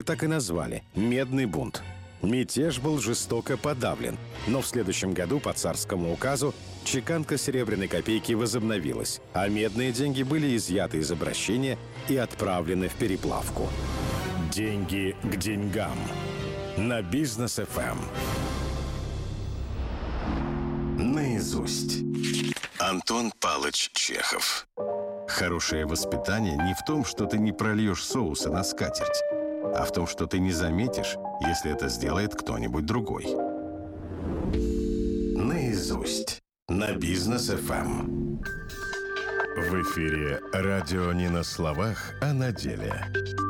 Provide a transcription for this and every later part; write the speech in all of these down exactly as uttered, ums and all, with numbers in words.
так и назвали – «Медный бунт». Мятеж был жестоко подавлен, но в следующем году по царскому указу чеканка серебряной копейки возобновилась, а медные деньги были изъяты из обращения и отправлены в переплавку. Деньги к деньгам. На Бизнес эф эм. Наизусть. Антон Палыч Чехов. Хорошее воспитание не в том, что ты не прольешь соуса на скатерть, а в том, что ты не заметишь, если это сделает кто-нибудь другой. Наизусть. На Бизнес эф эм. В эфире радио не на словах, а на деле.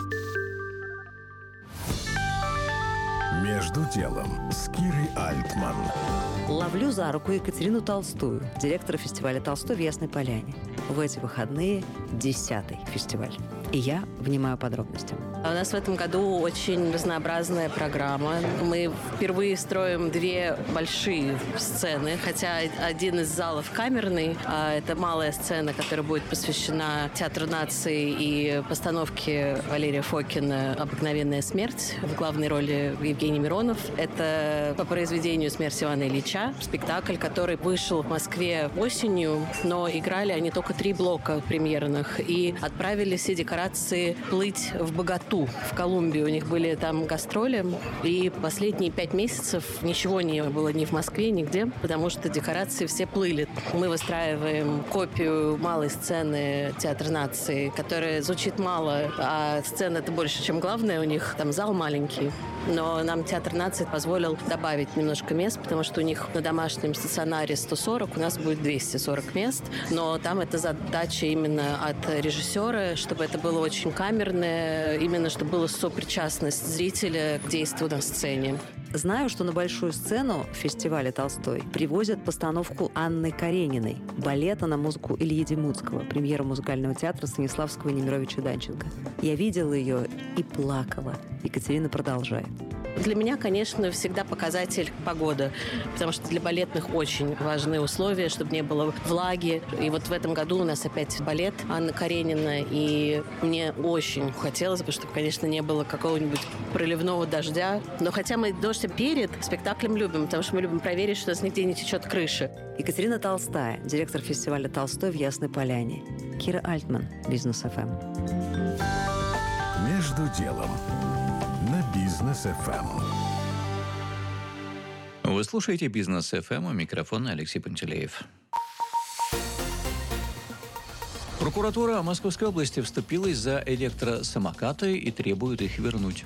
«Между делом» с Кирой Альтман. Ловлю за руку Екатерину Толстую, директора фестиваля «Толстой» в Ясной Поляне. В эти выходные десятый фестиваль. И я внимаю подробностям. У нас в этом году очень разнообразная программа. Мы впервые строим две большие сцены, хотя один из залов камерный, а это малая сцена, которая будет посвящена Театру нации и постановке Валерия Фокина «Обыкновенная смерть». В главной роли Евгений Миронов. Это по произведению «Смерть Ивана Ильича», спектакль, который вышел в Москве осенью, но играли они только три блока премьерных и отправили все декорации плыть в Боготу, в Колумбию. У них были там гастроли, и последние пять месяцев ничего не было ни в Москве, нигде, потому что декорации все плыли. Мы выстраиваем копию малой сцены Театра нации, которая звучит мало, а сцена это больше, чем главное у них. Там зал маленький. Но нам Театр нации позволил добавить немножко мест, потому что у них на домашнем стационаре сто сорок, у нас будет двести сорок мест. Но там это задача именно от режиссера, чтобы это было очень камерное, именно чтобы была сопричастность зрителя к действию на сцене. Знаю, что на большую сцену фестиваля «Толстой» привозят постановку Анны Карениной, балета на музыку Ильи Демуцкого, премьера музыкального театра Станиславского и Немировича Данченко. Я видела ее и плакала. Екатерина продолжает. Для меня, конечно, всегда показатель погода, потому что для балетных очень важны условия, чтобы не было влаги. И вот в этом году у нас опять балет Анна Каренина, и мне очень хотелось бы, чтобы, конечно, не было какого-нибудь проливного дождя. Но хотя мы дождь перед спектаклем любим, потому что мы любим проверить, что у нас нигде не течет крыша. Екатерина Толстая, директор фестиваля «Толстой» в Ясной Поляне. Кира Альтман, Бизнес эф эм. «Между делом» на Бизнес эф эм. Вы слушаете Бизнес эф эм, у микрофона Алексей Пантелеев. Прокуратура Московской области вступилась за электросамокаты и требует их вернуть.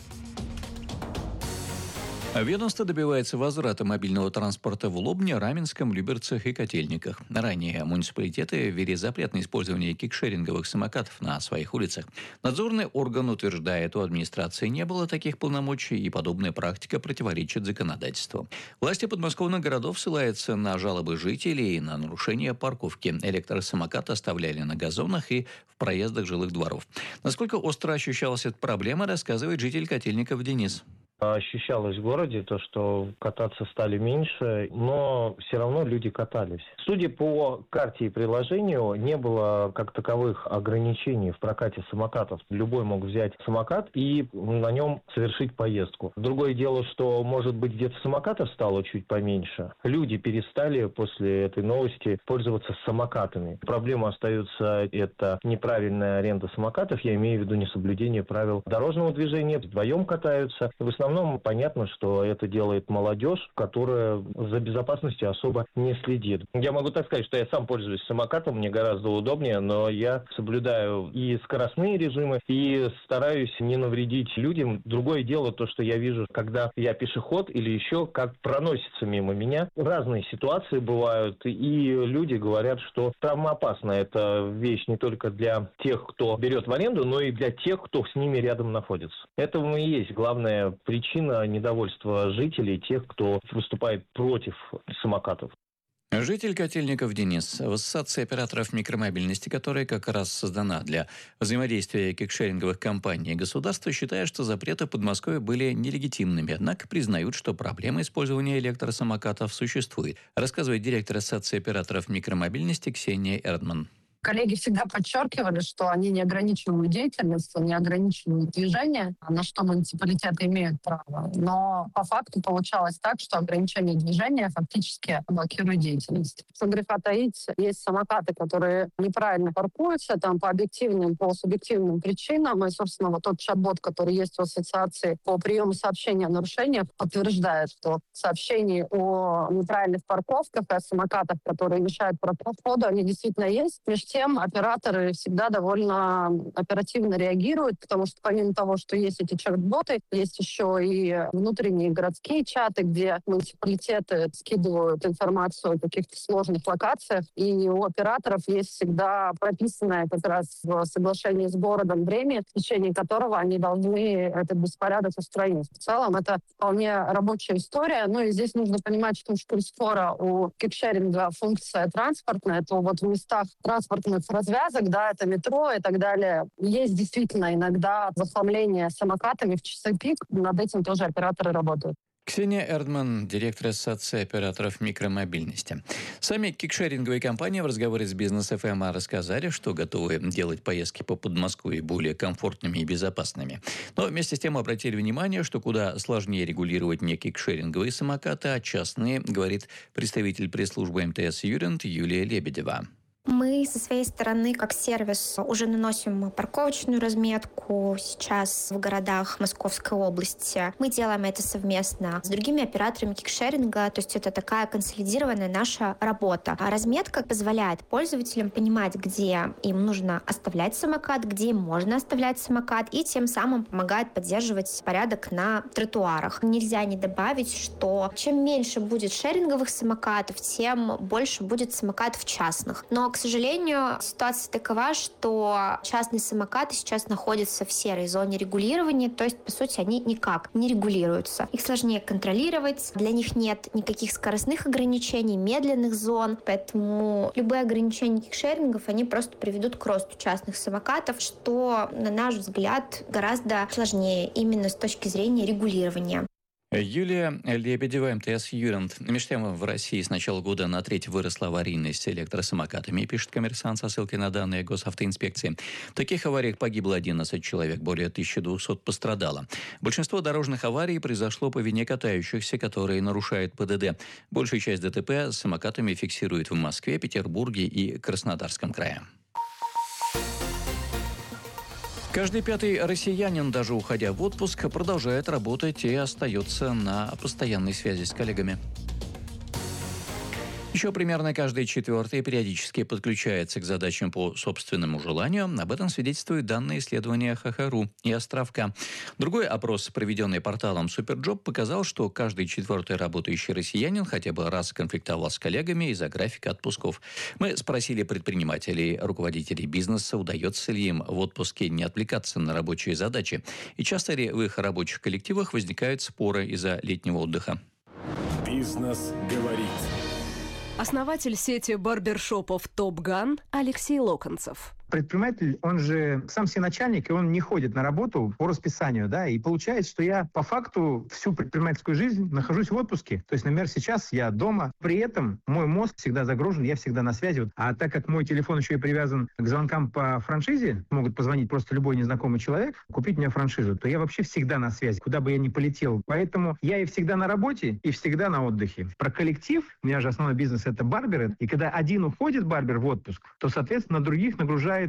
Ведомство добивается возврата мобильного транспорта в Лобне, Раменском, Люберцах и Котельниках. Ранее муниципалитеты ввели запрет на использование кикшеринговых самокатов на своих улицах. Надзорный орган утверждает, у администрации не было таких полномочий, и подобная практика противоречит законодательству. Власти подмосковных городов ссылаются на жалобы жителей и на нарушение парковки. Электросамокаты оставляли на газонах и в проездах жилых дворов. Насколько остро ощущалась эта проблема, рассказывает житель Котельников Денис. Ощущалось в городе то, что кататься стали меньше, но все равно люди катались. Судя по карте и приложению, не было как таковых ограничений в прокате самокатов. Любой мог взять самокат и на нем совершить поездку. Другое дело, что, может быть, где-то самокатов стало чуть поменьше. Люди перестали после этой новости пользоваться самокатами. Проблема остается, это неправильная аренда самокатов, я имею в виду несоблюдение правил дорожного движения. Вдвоем катаются. В основном понятно, что это делает молодежь, которая за безопасностью особо не следит. Я могу так сказать, что я сам пользуюсь самокатом, мне гораздо удобнее, но я соблюдаю и скоростные режимы, и стараюсь не навредить людям. Другое дело то, что я вижу, когда я пешеход или еще как проносится мимо меня. Разные ситуации бывают, и люди говорят, что травмоопасна эта вещь не только для тех, кто берет в аренду, но и для тех, кто с ними рядом находится. Это и есть главная причина недовольства жителей, тех, кто выступает против самокатов. Житель Котельников Денис. В Ассоциации операторов микромобильности, которая как раз создана для взаимодействия кикшеринговых компаний и государства, считает, что запреты в Подмосковье были нелегитимными, однако признают, что проблема использования электросамокатов существует, рассказывает директор Ассоциации операторов микромобильности Ксения Эрдман. Коллеги всегда подчеркивали, что они не ограничивают деятельность, не ограничивают движение, на что муниципалитеты имеют право. Но по факту получалось так, что ограничение движения фактически блокирует деятельность. Что греха таить, есть самокаты, которые неправильно паркуются там по объективным, по субъективным причинам. И, собственно, вот тот чат-бот, который есть в ассоциации по приему сообщений о нарушениях, подтверждает, что сообщений о неправильных парковках и о самокатах, которые мешают проходу, они действительно есть. Между тем, операторы всегда довольно оперативно реагируют, потому что помимо того, что есть эти чат-боты, есть еще и внутренние городские чаты, где муниципалитеты скидывают информацию о каких-то сложных локациях, и у операторов есть всегда прописанное как раз в соглашении с городом время, в течение которого они должны этот беспорядок устранить. В целом это вполне рабочая история. Ну и здесь нужно понимать, что коль скоро у кикшеринга функция транспортная, то вот в местах транспортных развязок, да, это метро и так далее, есть действительно иногда захламление самокатами в часы пик. Над этим тоже операторы работают. Ксения Эрдман, директор Ассоциации операторов микромобильности. Сами кикшеринговые компании в разговоре с Бизнес-эф эм рассказали, что готовы делать поездки по Подмосковью более комфортными и безопасными. Но вместе с тем обратили внимание, что куда сложнее регулировать не кикшеринговые самокаты, а частные, говорит представитель пресс-службы эм тэ эс «Юрент» Юлия Лебедева. Мы со своей стороны, как сервис, уже наносим парковочную разметку сейчас в городах Московской области. Мы делаем это совместно с другими операторами кикшеринга, то есть это такая консолидированная наша работа. А разметка позволяет пользователям понимать, где им нужно оставлять самокат, где им можно оставлять самокат, и тем самым помогает поддерживать порядок на тротуарах. Нельзя не добавить, что чем меньше будет шеринговых самокатов, тем больше будет самокатов частных. Но, к сожалению, ситуация такова, что частные самокаты сейчас находятся в серой зоне регулирования, то есть, по сути, они никак не регулируются. Их сложнее контролировать, для них нет никаких скоростных ограничений, медленных зон, поэтому любые ограничения кикшерингов, они просто приведут к росту частных самокатов, что, на наш взгляд, гораздо сложнее именно с точки зрения регулирования. Юлия Лебедева, эм тэ эс «Юрент». Между тем, в России с начала года на треть выросла аварийность с электросамокатами, пишет «Коммерсант» со ссылкой на данные госавтоинспекции. В таких авариях погибло одиннадцать человек, более тысяча двести пострадало. Большинство дорожных аварий произошло по вине катающихся, которые нарушают пэ дэ дэ. Большую часть дэ тэ пэ с самокатами фиксируют в Москве, Петербурге и Краснодарском крае. Каждый пятый россиянин, даже уходя в отпуск, продолжает работать и остается на постоянной связи с коллегами. Еще примерно каждый четвертый периодически подключается к задачам по собственному желанию. Об этом свидетельствуют данные исследования ха ха ру и Островка. Другой опрос, проведенный порталом Суперджоп, показал, что каждый четвертый работающий россиянин хотя бы раз конфликтовал с коллегами из-за графика отпусков. Мы спросили предпринимателей, руководителей бизнеса, удается ли им в отпуске не отвлекаться на рабочие задачи, и часто ли в их рабочих коллективах возникают споры из-за летнего отдыха. Бизнес говорит. Основатель сети барбершопов «Топ Ган» Алексей Локонцев. Предприниматель, он же сам себе начальник, и он не ходит на работу по расписанию, да, и получается, что я по факту всю предпринимательскую жизнь нахожусь в отпуске. То есть, например, сейчас я дома, при этом мой мозг всегда загружен, я всегда на связи. А так как мой телефон еще и привязан к звонкам по франшизе, могут позвонить просто любой незнакомый человек, купить мне франшизу, то я вообще всегда на связи, куда бы я ни полетел. Поэтому я и всегда на работе, и всегда на отдыхе. Про коллектив, у меня же основной бизнес — это барберы, и когда один уходит, барбер, в отпуск, то, соответственно, на других нагружает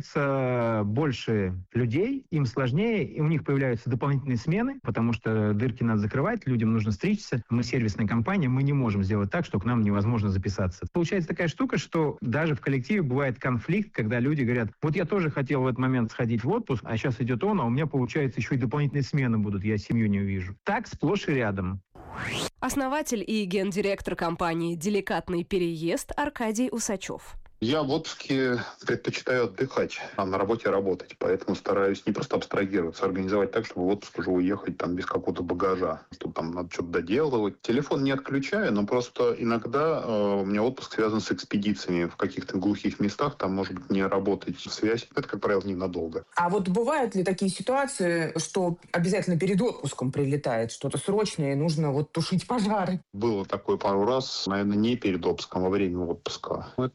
больше людей, им сложнее, и у них появляются дополнительные смены, потому что дырки надо закрывать, людям нужно стричься. Мы сервисная компания, мы не можем сделать так, что к нам невозможно записаться. Получается такая штука, что даже в коллективе бывает конфликт, когда люди говорят: вот я тоже хотел в этот момент сходить в отпуск, а сейчас идет он, а у меня, получается, еще и дополнительные смены будут, я семью не увижу. Так сплошь и рядом. Основатель и гендиректор компании «Деликатный переезд» Аркадий Усачев. Я в отпуске предпочитаю отдыхать, а на работе работать. Поэтому стараюсь не просто абстрагироваться, а организовать так, чтобы в отпуск уже уехать там без какого-то багажа, что там надо что-то доделывать. Телефон не отключаю, но просто иногда э, у меня отпуск связан с экспедициями в каких-то глухих местах. Там может быть не работать связь. Это, как правило, ненадолго. А вот бывают ли такие ситуации, что обязательно перед отпуском прилетает что-то срочное и нужно вот тушить пожары? Было такое пару раз, наверное, не перед отпуском, а во время отпуска. Это все регулярно.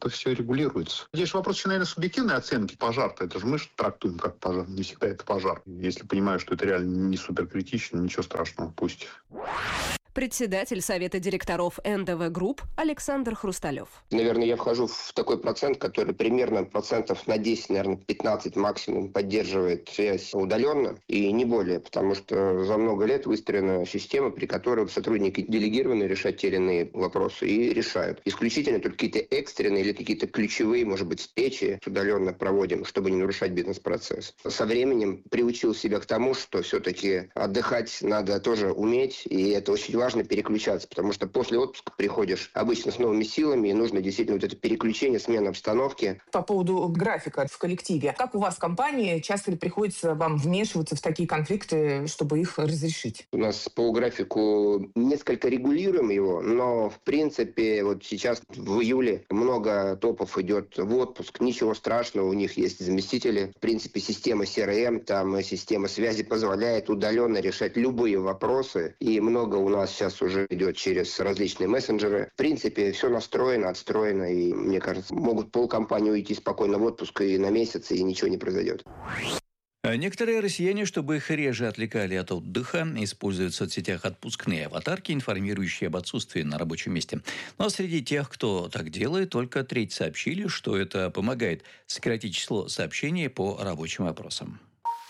регулируется. Здесь вопрос еще, наверное, субъективной оценки. Пожар-то, это же мы же трактуем как пожар. Не всегда это пожар. Если понимаю, что это реально не суперкритично, ничего страшного, пусть. Председатель Совета директоров эн дэ вэ Групп Александр Хрусталев. Наверное, я вхожу в такой процент, который примерно процентов на десять, наверное, пятнадцать максимум поддерживает связь удаленно и не более, потому что за много лет выстроена система, при которой сотрудники делегированы решать те или иные вопросы и решают. Исключительно только какие-то экстренные или какие-то ключевые, может быть, встречи удаленно проводим, чтобы не нарушать бизнес-процесс. Со временем приучил себя к тому, что все-таки отдыхать надо тоже уметь, и это очень важно переключаться, потому что после отпуска приходишь обычно с новыми силами, и нужно действительно вот это переключение, смена обстановки. По поводу графика в коллективе. Как у вас в компании, часто ли приходится вам вмешиваться в такие конфликты, чтобы их разрешить? У нас по графику несколько регулируем его, но в принципе вот сейчас в июле много топов идет в отпуск, ничего страшного, у них есть заместители. В принципе, система си эр эм, там система связи позволяет удаленно решать любые вопросы, и много у нас сейчас уже идет через различные мессенджеры. В принципе, все настроено, отстроено, и, мне кажется, могут полкомпании уйти спокойно в отпуск и на месяц, и ничего не произойдет. Некоторые россияне, чтобы их реже отвлекали от отдыха, используют в соцсетях отпускные аватарки, информирующие об отсутствии на рабочем месте. Но среди тех, кто так делает, только треть сообщили, что это помогает сократить число сообщений по рабочим вопросам.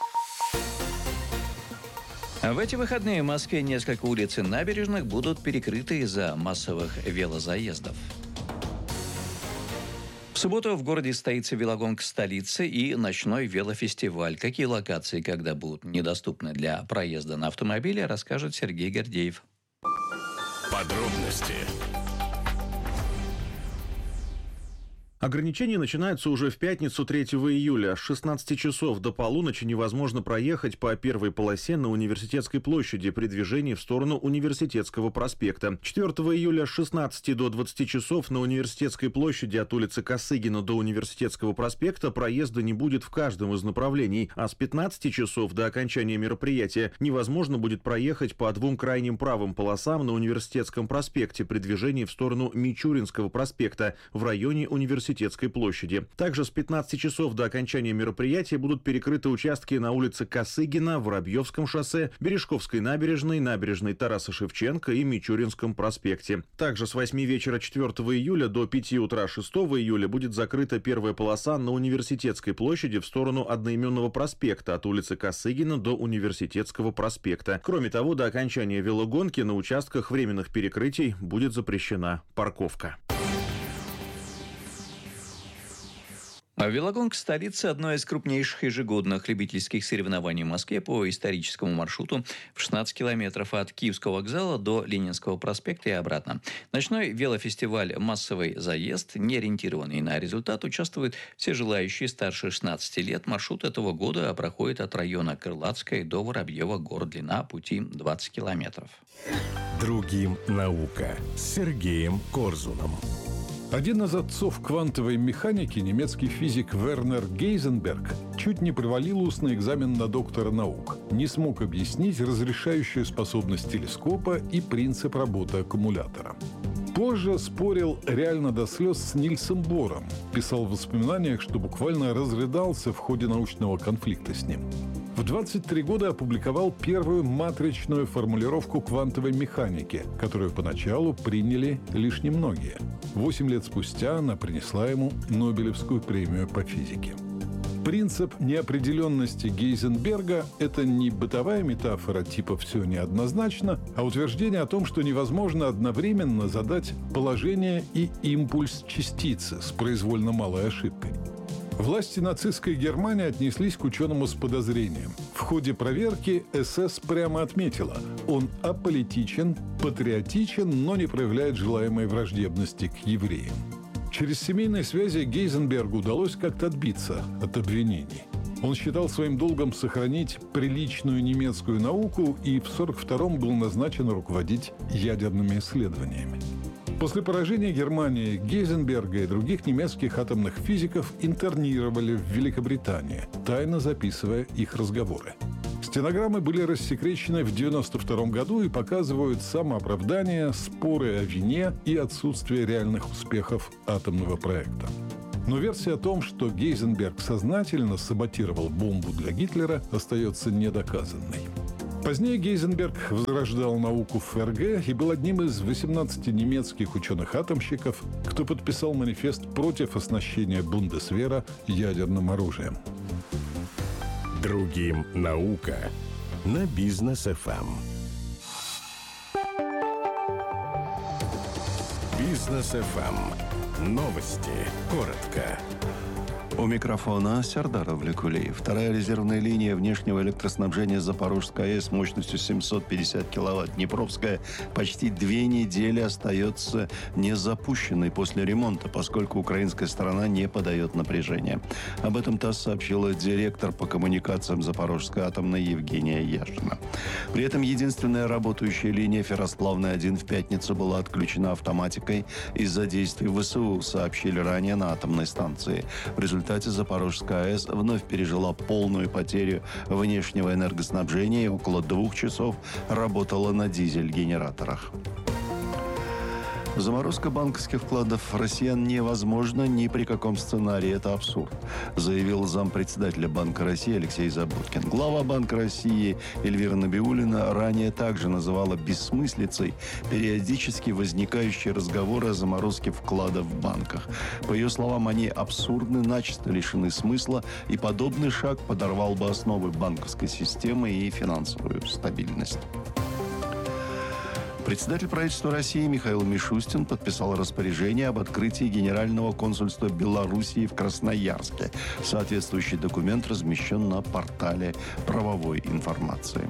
В эти выходные в Москве несколько улиц и набережных будут перекрыты из-за массовых велозаездов. В субботу в городе состоится велогонка столицы и ночной велофестиваль. Какие локации, когда будут недоступны для проезда на автомобиле, расскажет Сергей Гордеев. Подробности. Ограничения начинаются уже в пятницу третьего июля. С шестнадцати часов до полуночи невозможно проехать по первой полосе на Университетской площади при движении в сторону Университетского проспекта. четвёртого июля с шестнадцати до двадцати часов на Университетской площади от улицы Косыгина до Университетского проспекта проезда не будет в каждом из направлений, а с пятнадцати часов до окончания мероприятия невозможно будет проехать по двум крайним правым полосам на Университетском проспекте при движении в сторону Мичуринского проспекта в районе Университетской площади. Также с пятнадцати часов до окончания мероприятия будут перекрыты участки на улице Косыгина, Воробьевском шоссе, Бережковской набережной, набережной Тараса Шевченко и Мичуринском проспекте. Также с восьми вечера четвёртого июля до пяти утра шестого июля будет закрыта первая полоса на Университетской площади в сторону одноименного проспекта от улицы Косыгина до Университетского проспекта. Кроме того, до окончания велогонки на участках временных перекрытий будет запрещена парковка. Велогонка столицы – одно из крупнейших ежегодных любительских соревнований в Москве по историческому маршруту в шестнадцать километров от Киевского вокзала до Ленинского проспекта и обратно. Ночной велофестиваль «Массовый заезд», не ориентированный на результат, участвуют все желающие старше шестнадцати лет. Маршрут этого года проходит от района Крылатской до Воробьева гор. Длина пути двадцать километров. Другим наука с Сергеем Корзуном. Один из отцов квантовой механики, немецкий физик Вернер Гейзенберг, чуть не провалил устный экзамен на доктора наук. Не смог объяснить разрешающую способность телескопа и принцип работы аккумулятора. Позже спорил реально до слез с Нильсом Бором. Писал в воспоминаниях, что буквально разрыдался в ходе научного конфликта с ним. В двадцать три года опубликовал первую матричную формулировку квантовой механики, которую поначалу приняли лишь немногие. Восемь лет спустя она принесла ему Нобелевскую премию по физике. Принцип неопределенности Гейзенберга – это не бытовая метафора типа «все неоднозначно», а утверждение о том, что невозможно одновременно задать положение и импульс частицы с произвольно малой ошибкой. Власти нацистской Германии отнеслись к ученому с подозрением. В ходе проверки эс эс прямо отметила – он аполитичен, патриотичен, но не проявляет желаемой враждебности к евреям. Через семейные связи Гейзенбергу удалось как-то отбиться от обвинений. Он считал своим долгом сохранить приличную немецкую науку и в сорок втором был назначен руководить ядерными исследованиями. После поражения Германии Гейзенберга и других немецких атомных физиков интернировали в Великобритании, тайно записывая их разговоры. Стенограммы были рассекречены в девяносто втором году и показывают самооправдание, споры о вине и отсутствие реальных успехов атомного проекта. Но версия о том, что Гейзенберг сознательно саботировал бомбу для Гитлера, остается недоказанной. Позднее Гейзенберг возрождал науку в ФРГ и был одним из восемнадцати немецких ученых-атомщиков, кто подписал манифест против оснащения Бундесвера ядерным оружием. Другим наука на Бизнес эф эм. Бизнес эф эм. Новости. Коротко. У микрофона Сердар Авлекулеев. Вторая резервная линия внешнего электроснабжения Запорожской АЭС мощностью семьсот пятьдесят киловатт Днепровская почти две недели остается незапущенной после ремонта, поскольку украинская сторона не подает напряжение. Об этом ТАСС сообщила директор по коммуникациям Запорожской атомной Евгения Яшина. При этом единственная работающая линия Ферросплавная один в пятницу была отключена автоматикой из-за действий ВСУ, сообщили ранее на атомной станции. В результате Запорожская АЭС вновь пережила полную потерю внешнего энергоснабжения и около двух часов работала на дизель-генераторах. Заморозка банковских вкладов россиян невозможна ни при каком сценарии. Это абсурд, заявил зампредседателя Банка России Алексей Забудкин. Глава Банка России Эльвира Набиуллина ранее также называла бессмыслицей периодически возникающие разговоры о заморозке вкладов в банках. По ее словам, они абсурдны, начисто лишены смысла, и подобный шаг подорвал бы основы банковской системы и финансовую стабильность. Председатель правительства России Михаил Мишустин подписал распоряжение об открытии Генерального консульства Белоруссии в Красноярске. Соответствующий документ размещен на портале правовой информации.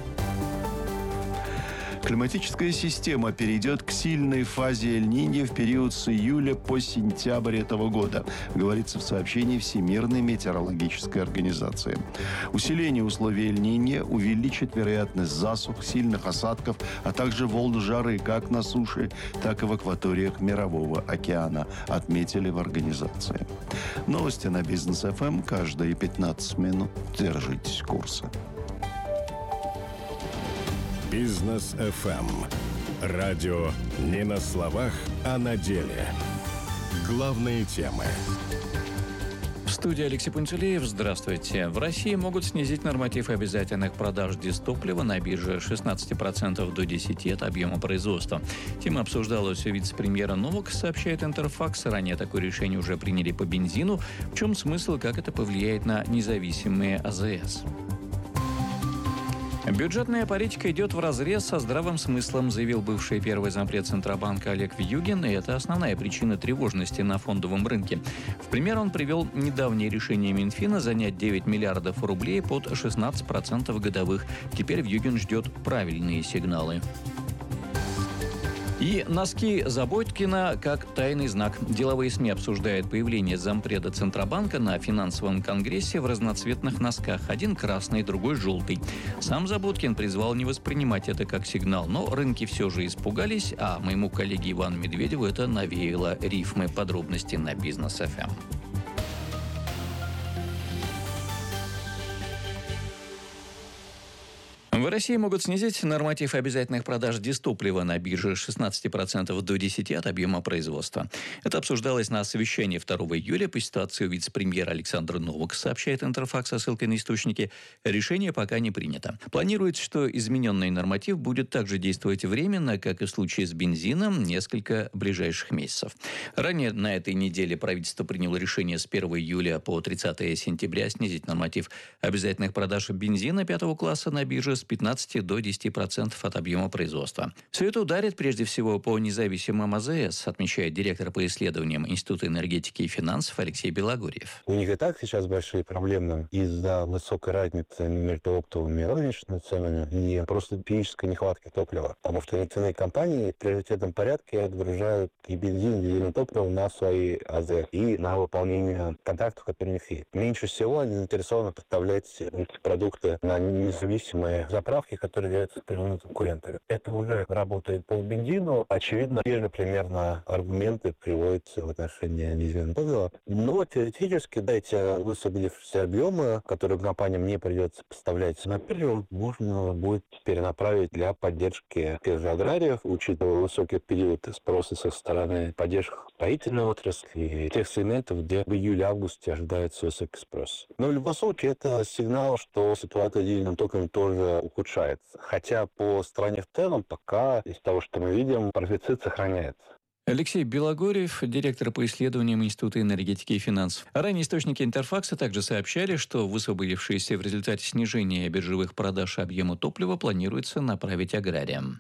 Климатическая система перейдет к сильной фазе Эль-Ниньо в период с июля по сентябрь этого года, говорится в сообщении Всемирной метеорологической организации. Усиление условий Эль-Ниньо увеличит вероятность засух, сильных осадков, а также волн жары как на суше, так и в акваториях Мирового океана, отметили в организации. Новости на Бизнес эф эм каждые пятнадцать минут. Держитесь курса. Бизнес эф эм. Радио не на словах, а на деле. Главные темы. В студии Алексей Пунцелеев. Здравствуйте. В России могут снизить норматив обязательных продаж дистоплива на бирже с шестнадцати процентов до десяти процентов от объема производства. Тема обсуждалась у вице-премьера Новак, сообщает Интерфакс. Ранее такое решение уже приняли по бензину. В чем смысл, как это повлияет на независимые а зэ эс? Бюджетная политика идет вразрез со здравым смыслом, заявил бывший первый зампред Центробанка Олег Вьюгин, и это основная причина тревожности на фондовом рынке. В пример он привел недавнее решение Минфина занять девять миллиардов рублей под шестнадцать процентов годовых. Теперь Вьюгин ждет правильные сигналы. И носки Заботкина как тайный знак. Деловые СМИ обсуждают появление зампреда Центробанка на финансовом конгрессе в разноцветных носках. Один красный, другой желтый. Сам Заботкин призвал не воспринимать это как сигнал, но рынки все же испугались, а моему коллеге Ивану Медведеву это навеяло рифмы. Подробности на Бизнес эф эм. В России могут снизить норматив обязательных продаж дистоплива на бирже с шестнадцати процентов до десяти процентов от объема производства. Это обсуждалось на совещании второго июля по ситуации у вице-премьера Александра Новак, сообщает Интерфакс со ссылкой на источники. Решение пока не принято. Планируется, что измененный норматив будет также действовать временно, как и в случае с бензином, несколько ближайших месяцев. Ранее на этой неделе правительство приняло решение с первого июля по тридцатое сентября снизить норматив обязательных продаж бензина пятого класса на бирже с пятнадцати до десяти процентов от объема производства. Все это ударит прежде всего по независимым а зэ эс, отмечает директор по исследованиям Института энергетики и финансов Алексей Белогорьев. У них и так сейчас большие проблемы из-за высокой разницы между оптовыми и розничными ценами и просто физической нехватки топлива. Потому что нефтяные компании в приоритетном порядке отгружают и бензин, и дизельное топливо на свои а зэ эс и на выполнение контрактов, которые у них есть. Меньше всего они заинтересованы поставлять эти продукты на независимые западные заправки, которые являются прямыми конкурентами. Это уже работает по бензину. Очевидно, те же примерно аргументы приводятся в отношении дизельного топлива. Но теоретически, да, эти высвободившиеся объемы, которые компаниям не придется поставлять на биржу, можно будет перенаправить для поддержки тех же аграриев, учитывая высокий период спроса со стороны поддержки строительной отрасли и тех сегментов, где в июле-августе ожидается высокий спрос. Но в любом случае это сигнал, что ситуация с дизельным током тоже ухудшается. Хотя по стране в целом пока из того, что мы видим, профицит сохраняется. Алексей Белогорьев, директор по исследованиям Института энергетики и финансов. Ранее источники Интерфакса также сообщали, что высвободившиеся в результате снижения биржевых продаж объема топлива планируется направить аграриям.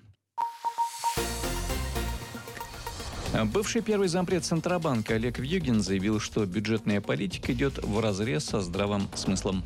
Бывший первый зампред Центробанка Олег Вьюгин заявил, что бюджетная политика идет вразрез со здравым смыслом.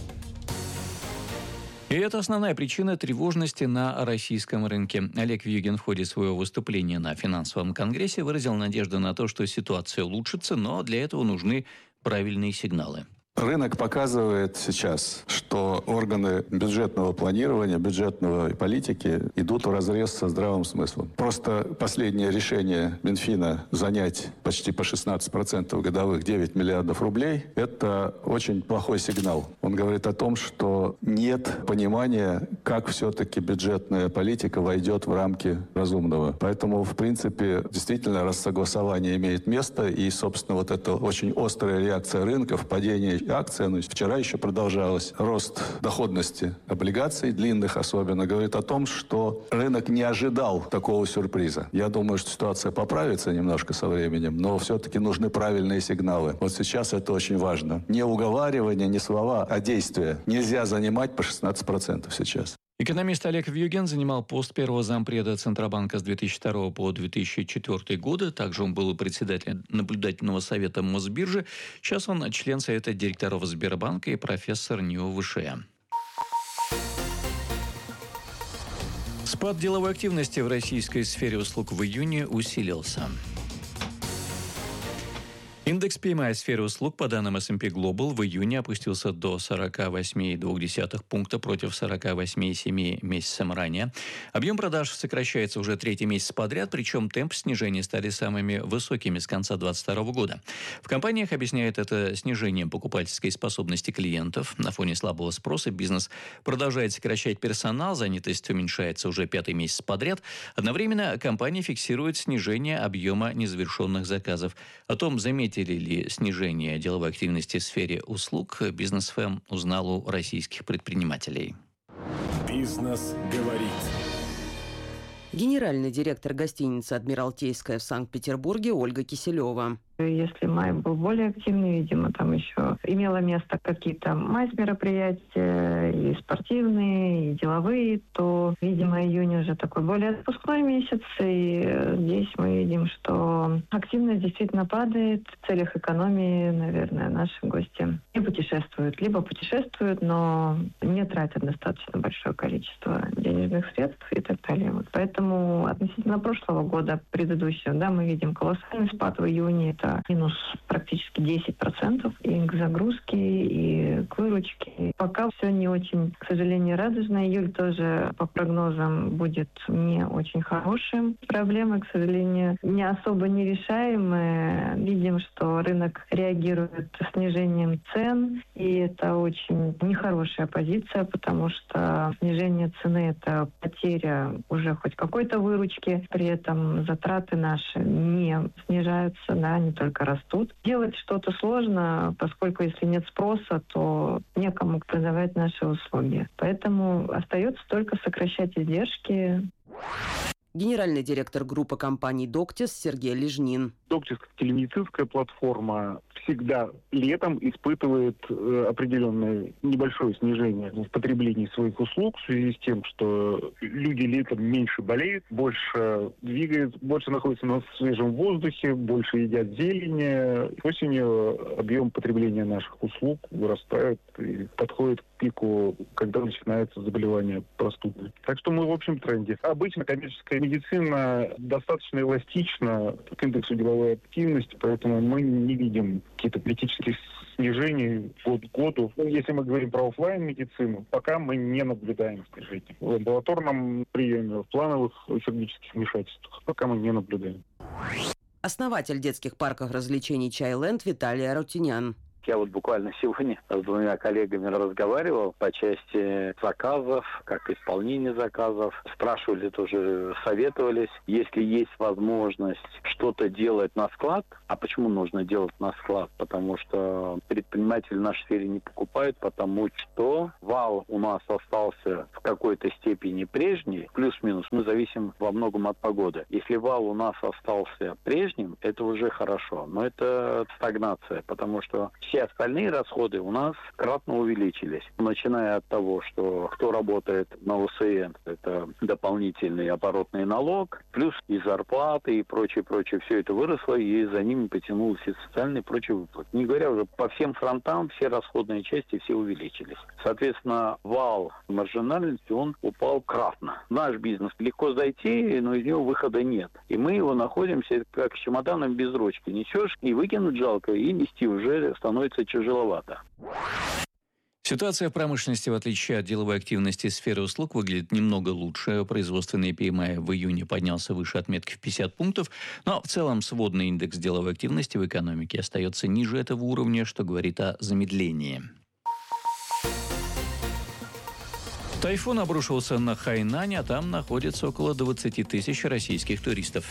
И это основная причина тревожности на российском рынке. Олег Вьюгин в ходе своего выступления на финансовом конгрессе выразил надежду на то, что ситуация улучшится, но для этого нужны правильные сигналы. Рынок показывает сейчас, что органы бюджетного планирования, бюджетной политики идут вразрез со здравым смыслом. Просто последнее решение Минфина занять почти по шестнадцать процентов годовых девять миллиардов рублей – это очень плохой сигнал. Он говорит о том, что нет понимания, как все-таки бюджетная политика войдет в рамки разумного. Поэтому, в принципе, действительно рассогласование имеет место, и, собственно, вот эта очень острая реакция рынков, падение акций, ну, вчера еще продолжалось. Рост доходности облигаций, длинных особенно, говорит о том, что рынок не ожидал такого сюрприза. Я думаю, что ситуация поправится немножко со временем, но все-таки нужны правильные сигналы. Вот сейчас это очень важно. Не уговаривание, не слова, а действия. Нельзя занимать по шестнадцать процентов сейчас. Экономист Олег Вьюгин занимал пост первого зампреда Центробанка с две тысячи второго по две тысячи четвёртый годы. Также он был председателем наблюдательного совета Мосбиржи. Сейчас он член совета директоров Сбербанка и профессор НИУ ВШЭ. Спад деловой активности в российской сфере услуг в июне усилился. Индекс пи эм ай сферы услуг по данным эс энд пи Global в июне опустился до сорок восемь целых две десятых пункта против сорок восемь целых семь месяцем ранее. Объем продаж сокращается уже третий месяц подряд, причем темп снижения стали самыми высокими с конца две тысячи двадцать второго года. В компаниях объясняют это снижением покупательской способности клиентов. На фоне слабого спроса бизнес продолжает сокращать персонал, занятость уменьшается уже пятый месяц подряд. Одновременно компании фиксируют снижение объема незавершенных заказов. О том, заметили ли снижение деловой активности в сфере услуг, Бизнес эф эм узнал у российских предпринимателей. Бизнес говорит. Генеральный директор гостиницы «Адмиралтейская» в Санкт-Петербурге Ольга Киселева. Если май был более активный, видимо, там еще имело место какие-то майс-мероприятия, и спортивные, и деловые, то, видимо, июнь уже такой более отпускной месяц, и здесь мы видим, что активность действительно падает. В целях экономии, наверное, наши гости не путешествуют, либо путешествуют, но не тратят достаточно большое количество денежных средств и так далее. Вот поэтому относительно прошлого года, предыдущего, да, мы видим колоссальный спад в июне. Это минус практически десять процентов и к загрузке, и к выручке. Пока все не очень, к сожалению, радужно. Июль тоже по прогнозам будет не очень хорошим. Проблемы, к сожалению, не особо нерешаемые. Видим, что рынок реагирует снижением цен, и это очень нехорошая позиция, потому что снижение цены — это потеря уже хоть какой-то выручки, при этом затраты наши не снижаются, да, не только растут. Делать что-то сложно, поскольку если нет спроса, то некому продавать наши услуги. Поэтому остается только сокращать издержки. Генеральный директор группы компаний «Доктис» Сергей Лежнин. «Доктис» как телемедицинская платформа всегда летом испытывает э, определенное небольшое снижение в потреблении своих услуг в связи с тем, что люди летом меньше болеют, больше двигаются, больше находятся на свежем воздухе, больше едят зелень. Осенью объем потребления наших услуг вырастает и подходит к пику, когда начинается заболевание простудой. Так что мы в общем тренде. Обычно коммерческая медицина достаточно эластична к индексу деловой деловой активности, поэтому мы не видим какие-то критические снижений год к году. Ну, если мы говорим про офлайн-медицину, пока мы не наблюдаем снижения. В амбулаторном приеме, в плановых хирургических вмешательствах пока мы не наблюдаем. Основатель детских парков развлечений «Чайленд» Виталий Арутюнян. Я вот буквально сегодня с двумя коллегами разговаривал по части заказов, как исполнение заказов. Спрашивали тоже, советовались, если есть возможность что-то делать на склад. А почему нужно делать на склад? Потому что предприниматели в нашей сфере не покупают, потому что вал у нас остался в какой-то степени прежний, плюс-минус. Мы зависим во многом от погоды. Если вал у нас остался прежним, это уже хорошо. Но это стагнация, потому что все остальные расходы у нас кратно увеличились. Начиная от того, что кто работает на У С Н, это дополнительный оборотный налог, плюс и зарплаты, и прочее, прочее. Все это выросло, и за ними потянулось и социальные и прочие выплаты. Не говоря уже, по всем фронтам все расходные части все увеличились. Соответственно, вал маржинальности, он упал кратно. Наш бизнес легко зайти, но из него выхода нет. И мы его находимся как с чемоданом без ручки. Несешь, и выкинуть жалко, и нести уже становится тяжеловато. Ситуация в промышленности, в отличие от деловой активности сферы услуг, выглядит немного лучше. Производственный Пи Эм Ай в июне поднялся выше отметки в пятьдесят пунктов, но в целом сводный индекс деловой активности в экономике остается ниже этого уровня, что говорит о замедлении. Тайфун обрушился на Хайнань, а там находится около двадцать тысяч российских туристов.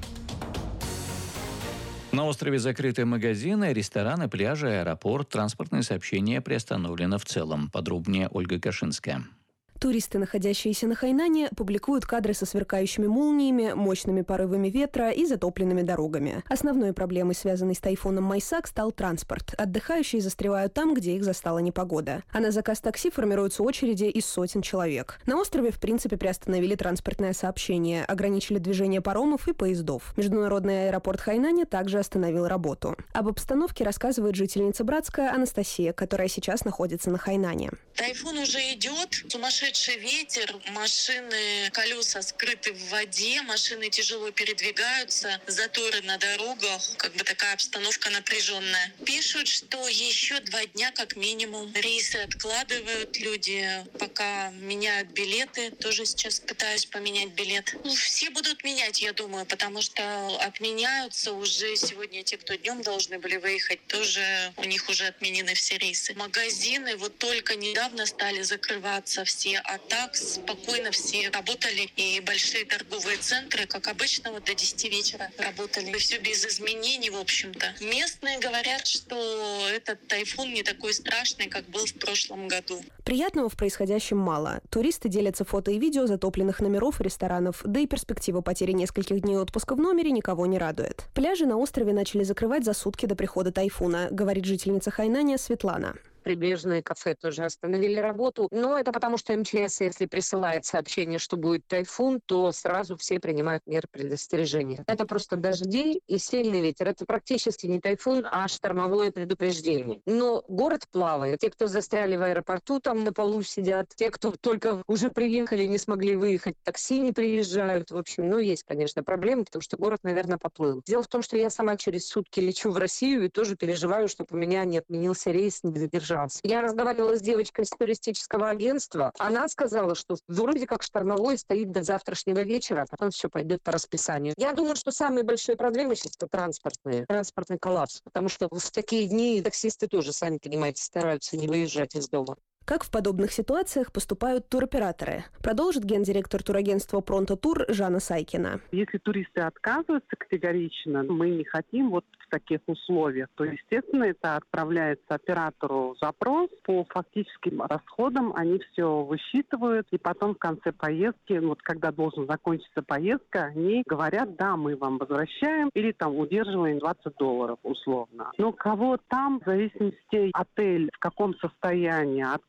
На острове закрыты магазины, рестораны, пляжи, аэропорт. Транспортное сообщение приостановлено в целом. Подробнее Ольга Кашинская. Туристы, находящиеся на Хайнане, публикуют кадры со сверкающими молниями, мощными порывами ветра и затопленными дорогами. Основной проблемой, связанной с тайфуном Майсак, стал транспорт. Отдыхающие застревают там, где их застала непогода. А на заказ такси формируются очереди из сотен человек. На острове, в принципе, приостановили транспортное сообщение, ограничили движение паромов и поездов. Международный аэропорт Хайнаня также остановил работу. Об обстановке рассказывает жительница Братска Анастасия, которая сейчас находится на Хайнане. Тайфун уже идет, сумасшедший ветер, машины, колеса скрыты в воде, машины тяжело передвигаются, заторы на дорогах, как бы такая обстановка напряженная. Пишут, что еще два дня как минимум рейсы откладывают люди, пока меняют билеты. Тоже сейчас пытаюсь поменять билет. Ну, все будут менять, я думаю, потому что отменяются уже сегодня те, кто днем должны были выехать, тоже у них уже отменены все рейсы. Магазины вот только недавно стали закрываться все, а так спокойно все работали. И большие торговые центры, как обычно, вот до десяти вечера работали. И все без изменений, в общем-то. Местные говорят, что этот тайфун не такой страшный, как был в прошлом году. Приятного в происходящем мало. Туристы делятся фото и видео затопленных номеров и ресторанов, да и перспектива потери нескольких дней отпуска в номере никого не радует. Пляжи на острове начали закрывать за сутки до прихода тайфуна, говорит жительница Хайнаня Светлана. Прибрежные кафе тоже остановили работу. Но это потому, что Эм Че Эс, если присылает сообщение, что будет тайфун, то сразу все принимают меры предостережения. Это просто дожди и сильный ветер. Это практически не тайфун, а штормовое предупреждение. Но город плавает. Те, кто застряли в аэропорту, там на полу сидят. Те, кто только уже приехали, не смогли выехать, такси не приезжают. В общем, ну, есть, конечно, проблемы, потому что город, наверное, поплыл. Дело в том, что я сама через сутки лечу в Россию и тоже переживаю, чтобы у меня не отменился рейс, не задержался. Я разговаривала с девочкой из туристического агентства. Она сказала, что вроде как штормовой стоит до завтрашнего вечера, а потом все пойдет по расписанию. Я думаю, что самые большие проблемы сейчас это транспортные, транспортный коллапс, потому что в такие дни таксисты тоже, сами понимаете, стараются не выезжать из дома. Как в подобных ситуациях поступают туроператоры? Продолжит гендиректор турагентства «Пронто Тур» Жанна Сайкина. Если туристы отказываются категорично, мы не хотим вот в таких условиях, то, естественно, это отправляется оператору запрос. По фактическим расходам они все высчитывают, и потом в конце поездки, вот когда должен закончиться поездка, они говорят, да, мы вам возвращаем, или там удерживаем двадцать долларов условно. Но кого там, в зависимости от отеля, в каком состоянии, открыт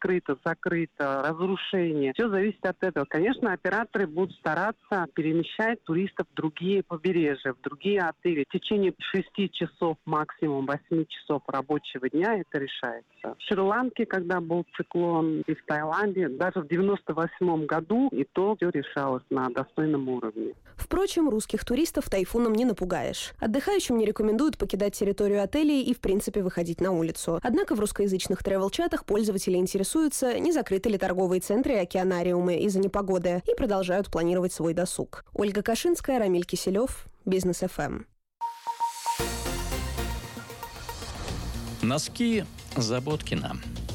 открыто, закрыто, разрушение. Все зависит от этого. Конечно, операторы будут стараться перемещать туристов в другие побережья, в другие отели. В течение шести часов, максимум восьми часов рабочего дня это решается. В Шри-Ланке, когда был циклон, и в Таиланде, даже в девяносто восьмом году и то все решалось на достойном уровне. Впрочем, русских туристов тайфуном не напугаешь. Отдыхающим не рекомендуют покидать территорию отелей и, в принципе, выходить на улицу. Однако в русскоязычных тревел-чатах пользователи интересуются, не закрыты ли торговые центры и океанариумы из-за непогоды, и продолжают планировать свой досуг. Ольга Кашинская, Рамиль Киселев, Бизнес эф эм. Носки Заботкина.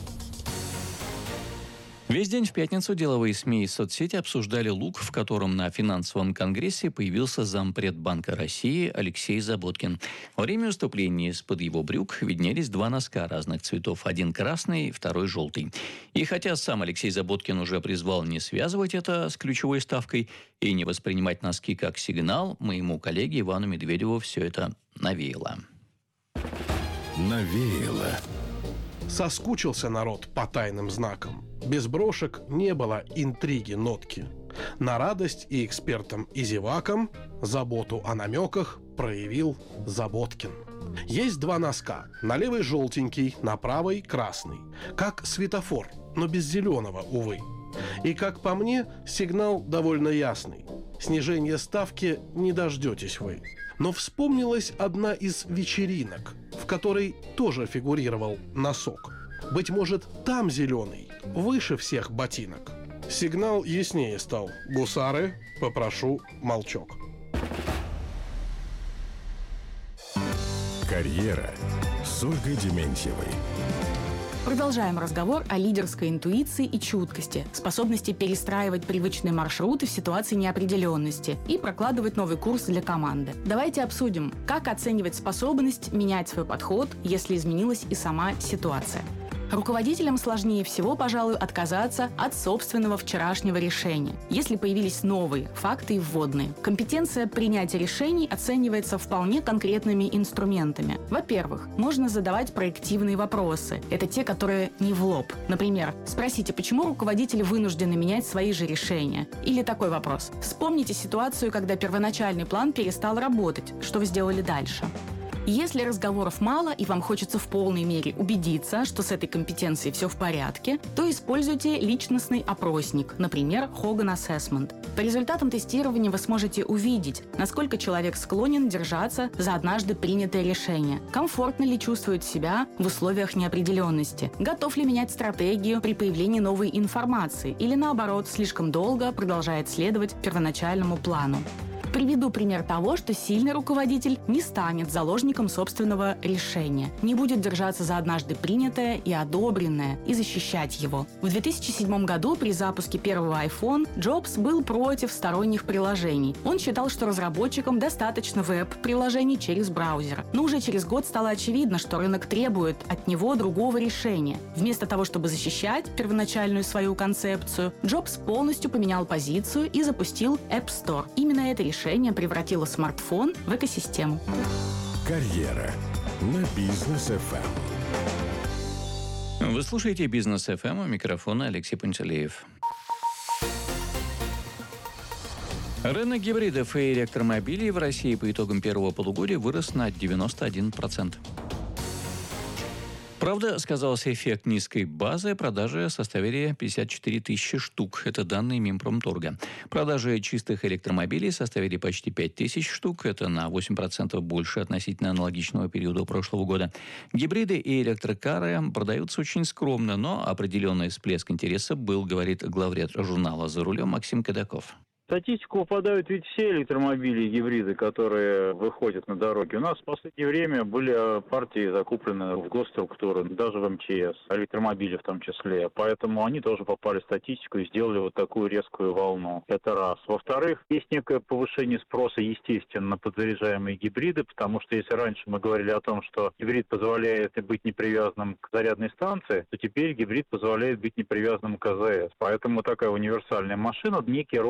Весь день в пятницу деловые СМИ и соцсети обсуждали лук, в котором на финансовом конгрессе появился зампред Банка России Алексей Заботкин. Во время выступления из-под его брюк виднелись два носка разных цветов. Один красный, второй желтый. И хотя сам Алексей Заботкин уже призвал не связывать это с ключевой ставкой и не воспринимать носки как сигнал, моему коллеге Ивану Медведеву все это навеяло. Навеяло. Соскучился народ по тайным знакам. Без брошек не было интриги нотки. На радость и экспертам, и зевакам заботу о намеках проявил Заботкин. Есть два носка. На левой желтенький, на правой красный. Как светофор, но без зеленого, увы. И, как по мне, сигнал довольно ясный. Снижение ставки не дождетесь вы. Но вспомнилась одна из вечеринок, в которой тоже фигурировал носок. Быть может, там зеленый, выше всех ботинок. Сигнал яснее стал. Гусары, попрошу молчок. Карьера с Ольгой Дементьевой. Продолжаем разговор о лидерской интуиции и чуткости, способности перестраивать привычные маршруты в ситуации неопределенности и прокладывать новый курс для команды. Давайте обсудим, как оценивать способность менять свой подход, если изменилась и сама ситуация. Руководителям сложнее всего, пожалуй, отказаться от собственного вчерашнего решения, если появились новые факты и вводные. Компетенция принятия решений оценивается вполне конкретными инструментами. Во-первых, можно задавать проективные вопросы. Это те, которые не в лоб. Например, спросите, почему руководители вынуждены менять свои же решения? Или такой вопрос. Вспомните ситуацию, когда первоначальный план перестал работать. Что вы сделали дальше? Если разговоров мало и вам хочется в полной мере убедиться, что с этой компетенцией все в порядке, то используйте личностный опросник, например, Hogan Assessment. По результатам тестирования вы сможете увидеть, насколько человек склонен держаться за однажды принятое решение, комфортно ли чувствует себя в условиях неопределенности, готов ли менять стратегию при появлении новой информации или, наоборот, слишком долго продолжает следовать первоначальному плану. Приведу пример того, что сильный руководитель не станет заложником собственного решения, не будет держаться за однажды принятое и одобренное и защищать его. В две тысячи седьмом году при запуске первого iPhone Джобс был против сторонних приложений. Он считал, что разработчикам достаточно веб-приложений через браузер. Но уже через год стало очевидно, что рынок требует от него другого решения. Вместо того, чтобы защищать первоначальную свою концепцию, Джобс полностью поменял позицию и запустил App Store. Именно это решение Решение превратило смартфон в экосистему. Карьера на Бизнес эф эм. Вы слушаете Бизнес эф эм, у микрофона Алексей Пантелеев. Рынок гибридов и электромобилей в России по итогам первого полугодия вырос на девяносто один процент. Правда, сказался эффект низкой базы, продажи составили пятьдесят четыре тысячи штук. Это данные Минпромторга. Продажи чистых электромобилей составили почти пять тысяч штук. Это на восемь процентов больше относительно аналогичного периода прошлого года. Гибриды и электрокары продаются очень скромно, но определенный всплеск интереса был, говорит главред журнала «За рулем» Максим Кадаков. В статистику попадают ведь все электромобили и гибриды, которые выходят на дороги. У нас в последнее время были партии закуплены в госструктуры, даже в эм че эс, электромобили в том числе. Поэтому они тоже попали в статистику и сделали вот такую резкую волну. Это раз. Во-вторых, есть некое повышение спроса, естественно, на подзаряжаемые гибриды, потому что если раньше мы говорили о том, что гибрид позволяет быть непривязанным к зарядной станции, то теперь гибрид позволяет быть непривязанным к а зэ эс. Поэтому такая универсальная машина, некий рост спроса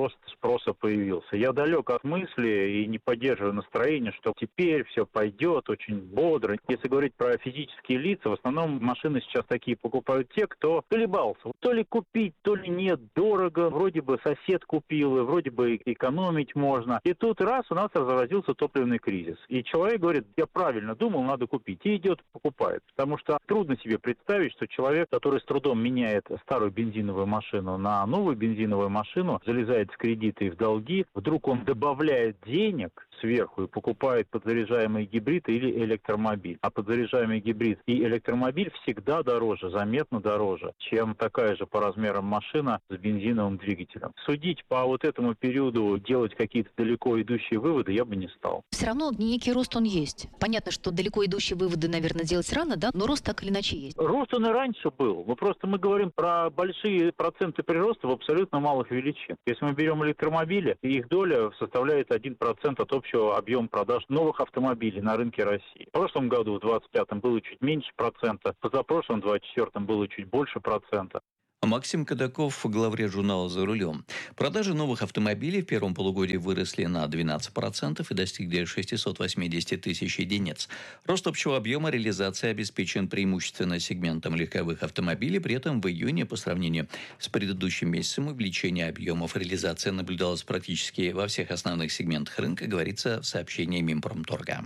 спроса появился. Я далек от мысли и не поддерживаю настроение, что теперь все пойдет очень бодро. Если говорить про физические лица, в основном машины сейчас такие покупают те, кто колебался. То ли купить, то ли нет, дорого. Вроде бы сосед купил, и вроде бы экономить можно. И тут раз у нас разразился топливный кризис. И человек говорит, я правильно думал, надо купить. И идет, покупает. Потому что трудно себе представить, что человек, который с трудом меняет старую бензиновую машину на новую бензиновую машину, залезает в кредиты и в долги, вдруг он добавляет денег сверху и покупает подзаряжаемый гибрид или электромобиль. А подзаряжаемый гибрид и электромобиль всегда дороже, заметно дороже, чем такая же по размерам машина с бензиновым двигателем. Судить по вот этому периоду, делать какие-то далеко идущие выводы я бы не стал. Все равно некий рост он есть. Понятно, что далеко идущие выводы, наверное, делать рано, да? Но рост так или иначе есть. Рост он и раньше был. Мы просто мы говорим про большие проценты прироста в абсолютно малых величин. Если мы берем электромобили, их доля составляет один процент от общего объема продаж новых автомобилей на рынке России. В прошлом году, в двадцать пятом, было чуть меньше процента, позапрошлом, в двадцать четвёртом, было чуть больше процента. Максим Кадаков, главред журнала «За рулем». Продажи новых автомобилей в первом полугодии выросли на двенадцать процентов и достигли шестьсот восемьдесят тысяч единиц. Рост общего объема реализации обеспечен преимущественно сегментом легковых автомобилей. При этом в июне по сравнению с предыдущим месяцем увеличение объемов реализации наблюдалось практически во всех основных сегментах рынка, говорится в сообщении Минпромторга.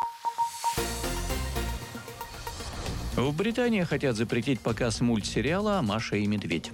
В Британии хотят запретить показ мультсериала «Маша и медведь».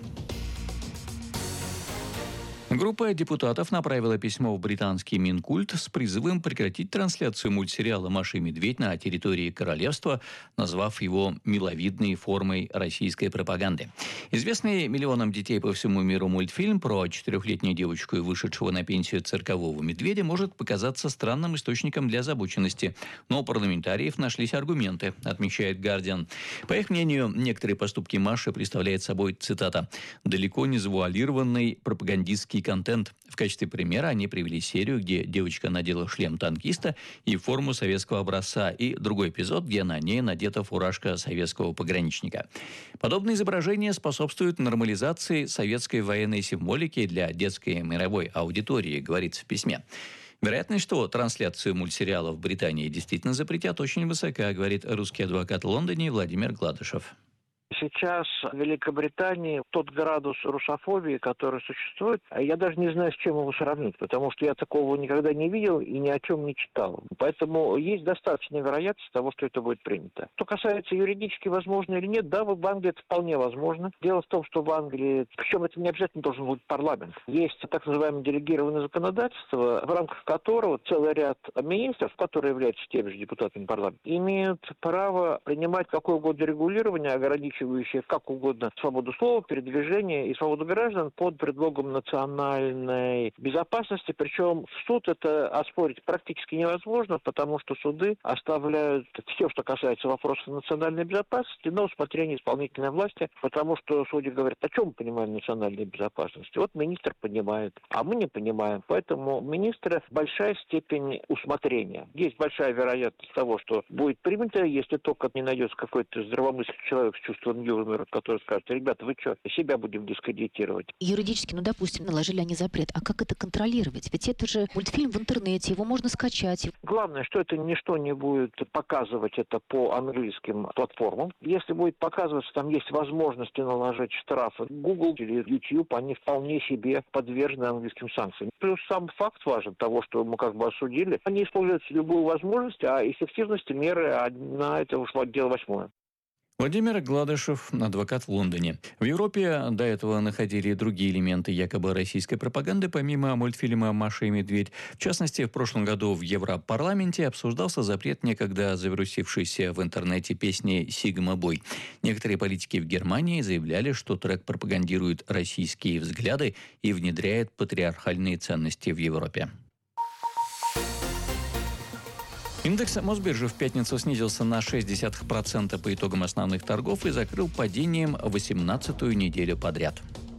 Группа депутатов направила письмо в британский Минкульт с призывом прекратить трансляцию мультсериала «Маша и медведь» на территории королевства, назвав его миловидной формой российской пропаганды. Известный миллионам детей по всему миру мультфильм про четырехлетнюю девочку и вышедшего на пенсию циркового медведя может показаться странным источником для озабоченности. Но у парламентариев нашлись аргументы, отмечает «Гардиан». По их мнению, некоторые поступки Маши представляют собой, цитата, «далеко не завуалированный пропагандистский контент». В качестве примера они привели серию, где девочка надела шлем танкиста и форму советского образца, и другой эпизод, где на ней надета фуражка советского пограничника. Подобные изображения способствуют нормализации советской военной символики для детской мировой аудитории, говорится в письме. Вероятность, что трансляцию мультсериала в Британии действительно запретят, очень высока, говорит русский адвокат в Лондоне Владимир Гладышев. Сейчас в Великобритании тот градус русофобии, который существует, я даже не знаю, с чем его сравнить, потому что я такого никогда не видел и ни о чем не читал. Поэтому есть достаточная вероятность того, что это будет принято. Что касается юридически возможно или нет, да, в Англии это вполне возможно. Дело в том, что в Англии, причем это не обязательно должен быть парламент, есть так называемое делегированное законодательство, в рамках которого целый ряд министров, которые являются теми же депутатами парламента, имеют право принимать какое угодно регулирование, ограничивающее как угодно свободу слова, передвижения и свободу граждан под предлогом национальной безопасности. Причем в суд это оспорить практически невозможно, потому что суды оставляют все, что касается вопросов национальной безопасности, на усмотрение исполнительной власти, потому что судьи говорят, о чем мы понимаем национальной безопасности. Вот министр понимает, а мы не понимаем. Поэтому министра большая степень усмотрения. Есть большая вероятность того, что будет принято, если только не найдется какой-то здравомыслящий человек с чувством юмора, который скажет, ребята, вы что, себя будем дискредитировать. Юридически, ну, допустим, наложили они запрет. А как это контролировать? Ведь это же мультфильм в интернете, его можно скачать. Главное, что это ничто не будет показывать это по английским платформам. Если будет показываться, там есть возможности наложить штрафы. Google или YouTube, они вполне себе подвержены английским санкциям. Плюс сам факт важен того, что мы как бы осудили. Они используют любую возможность, а эффективности меры, а на это ушло дело восьмое. Владимир Гладышев, адвокат в Лондоне. В Европе до этого находили и другие элементы якобы российской пропаганды, помимо мультфильма «Маша и медведь». В частности, в прошлом году в Европарламенте обсуждался запрет некогда завирусившейся в интернете песни «Сигма Бой». Некоторые политики в Германии заявляли, что трек пропагандирует российские взгляды и внедряет патриархальные ценности в Европе. Индекс Мосбиржи в пятницу снизился на ноль целых шесть десятых процента по итогам основных торгов и закрыл падением восемнадцатую неделю подряд.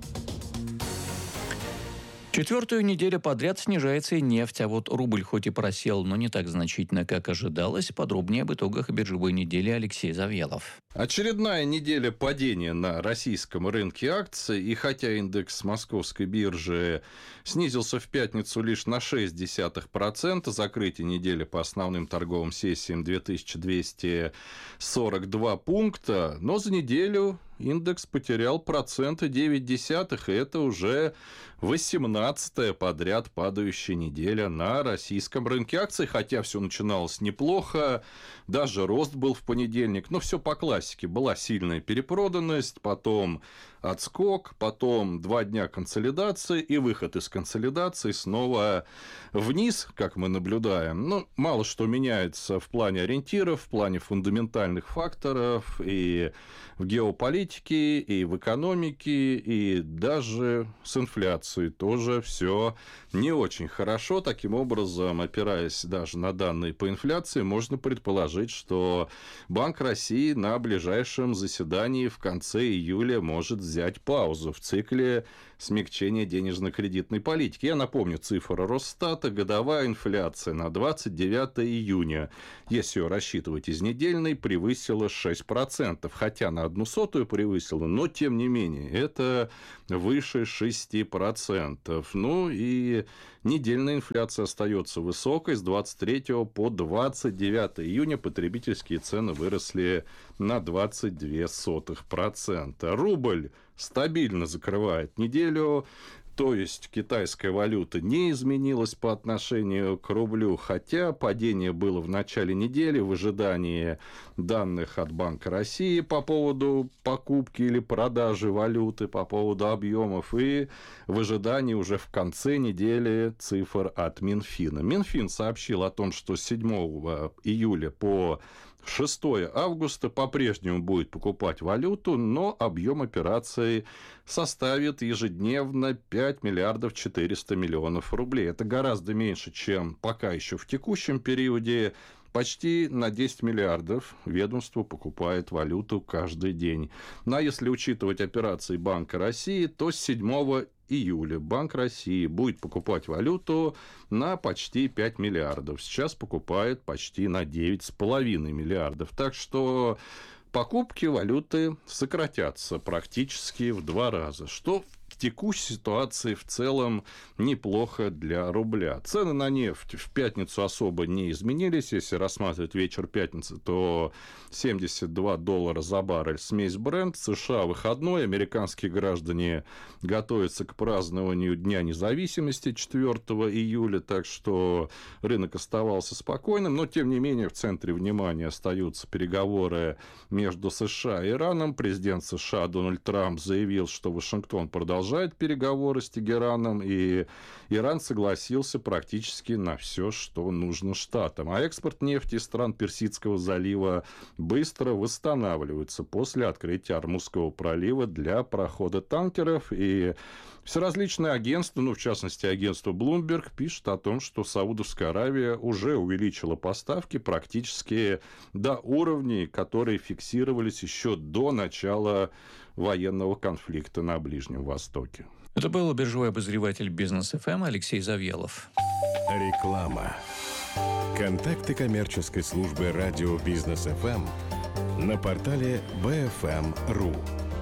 Четвертую неделю подряд снижается и нефть, а вот рубль хоть и просел, но не так значительно, как ожидалось. Подробнее об итогах биржевой недели Алексей Завьялов. Очередная неделя падения на российском рынке акций, и хотя индекс московской биржи снизился в пятницу лишь на шесть десятых процента, закрытие недели по основным торговым сессиям две тысячи двести сорок два пункта, но за неделю индекс потерял процента девять десятых, и это уже восемнадцатая подряд падающая неделя на российском рынке акций, хотя все начиналось неплохо, даже рост был в понедельник, но все по классике. Была сильная перепроданность, потом отскок, потом два дня консолидации и выход из консолидации снова вниз, как мы наблюдаем. Ну, мало что меняется в плане ориентиров, в плане фундаментальных факторов и в геополитике, и в экономике, и даже с инфляцией тоже все не очень хорошо. Таким образом, опираясь даже на данные по инфляции, можно предположить, что Банк России на ближайшем заседании в конце июля может взять паузу в цикле смягчения денежно-кредитной политики. Я напомню, цифра Росстата, годовая инфляция на двадцать девятое июня, если ее рассчитывать из недельной, превысила шесть процентов, хотя на одну сотую превысила, но тем не менее, это выше шесть процентов. Ну и недельная инфляция остается высокой. С двадцать третьего по двадцать девятое июня потребительские цены выросли на двадцать два сотых процента. Рубль стабильно закрывает неделю, то есть китайская валюта не изменилась по отношению к рублю, хотя падение было в начале недели в ожидании данных от Банка России по поводу покупки или продажи валюты, по поводу объемов, и в ожидании уже в конце недели цифр от Минфина. Минфин сообщил о том, что с седьмого июля по шестого августа по-прежнему будет покупать валюту, но объем операций составит ежедневно пять миллиардов четыреста миллионов рублей. Это гораздо меньше, чем пока еще в текущем периоде. Почти на десять миллиардов ведомство покупает валюту каждый день. Ну а если учитывать операции Банка России, то с седьмого июля Банк России будет покупать валюту на почти пять миллиардов. Сейчас покупает почти на девять с половиной миллиардов. Так что покупки валюты сократятся практически в два раза, что в текущей ситуации в целом неплохо для рубля. Цены на нефть в пятницу особо не изменились. Если рассматривать вечер пятницы, то семьдесят два доллара за баррель смесь Brent. США выходной. Американские граждане готовятся к празднованию Дня независимости четвёртого июля. Так что рынок оставался спокойным. Но, тем не менее, в центре внимания остаются переговоры между США и Ираном. Президент США Дональд Трамп заявил, что Вашингтон продолжает переговоры с Тегераном, и Иран согласился практически на все, что нужно штатам. А экспорт нефти из стран Персидского залива быстро восстанавливается после открытия Ормузского пролива для прохода танкеров. И все различные агентства, ну, в частности, агентство Bloomberg, пишет о том, что Саудовская Аравия уже увеличила поставки практически до уровней, которые фиксировались еще до начала военного конфликта на Ближнем Востоке. Это был биржевой обозреватель Бизнес эф эм Алексей Завьялов. Реклама. Контакты коммерческой службы радио Бизнес эф эм на портале би эф эм точка ру.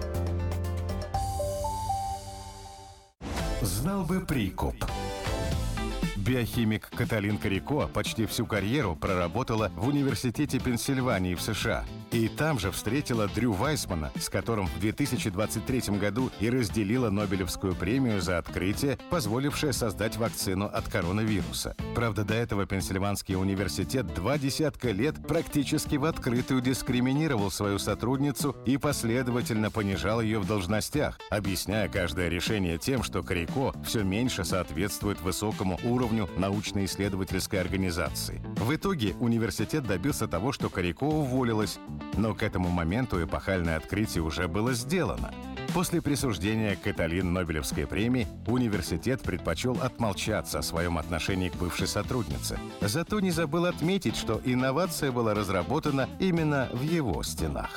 Знал бы прикуп. Биохимик Каталин Карико почти всю карьеру проработала в Университете Пенсильвании в США. И там же встретила Дрю Вайсмана, с которым в две тысячи двадцать третьем году и разделила Нобелевскую премию за открытие, позволившее создать вакцину от коронавируса. Правда, до этого Пенсильванский университет два десятка лет практически в открытую дискриминировал свою сотрудницу и последовательно понижал ее в должностях, объясняя каждое решение тем, что Карико все меньше соответствует высокому уровню научно-исследовательской организации. В итоге университет добился того, что Карико уволилась, но к этому моменту эпохальное открытие уже было сделано. После присуждения Каталин Нобелевской премии университет предпочел отмолчаться о своем отношении к бывшей сотруднице. Зато не забыл отметить, что инновация была разработана именно в его стенах.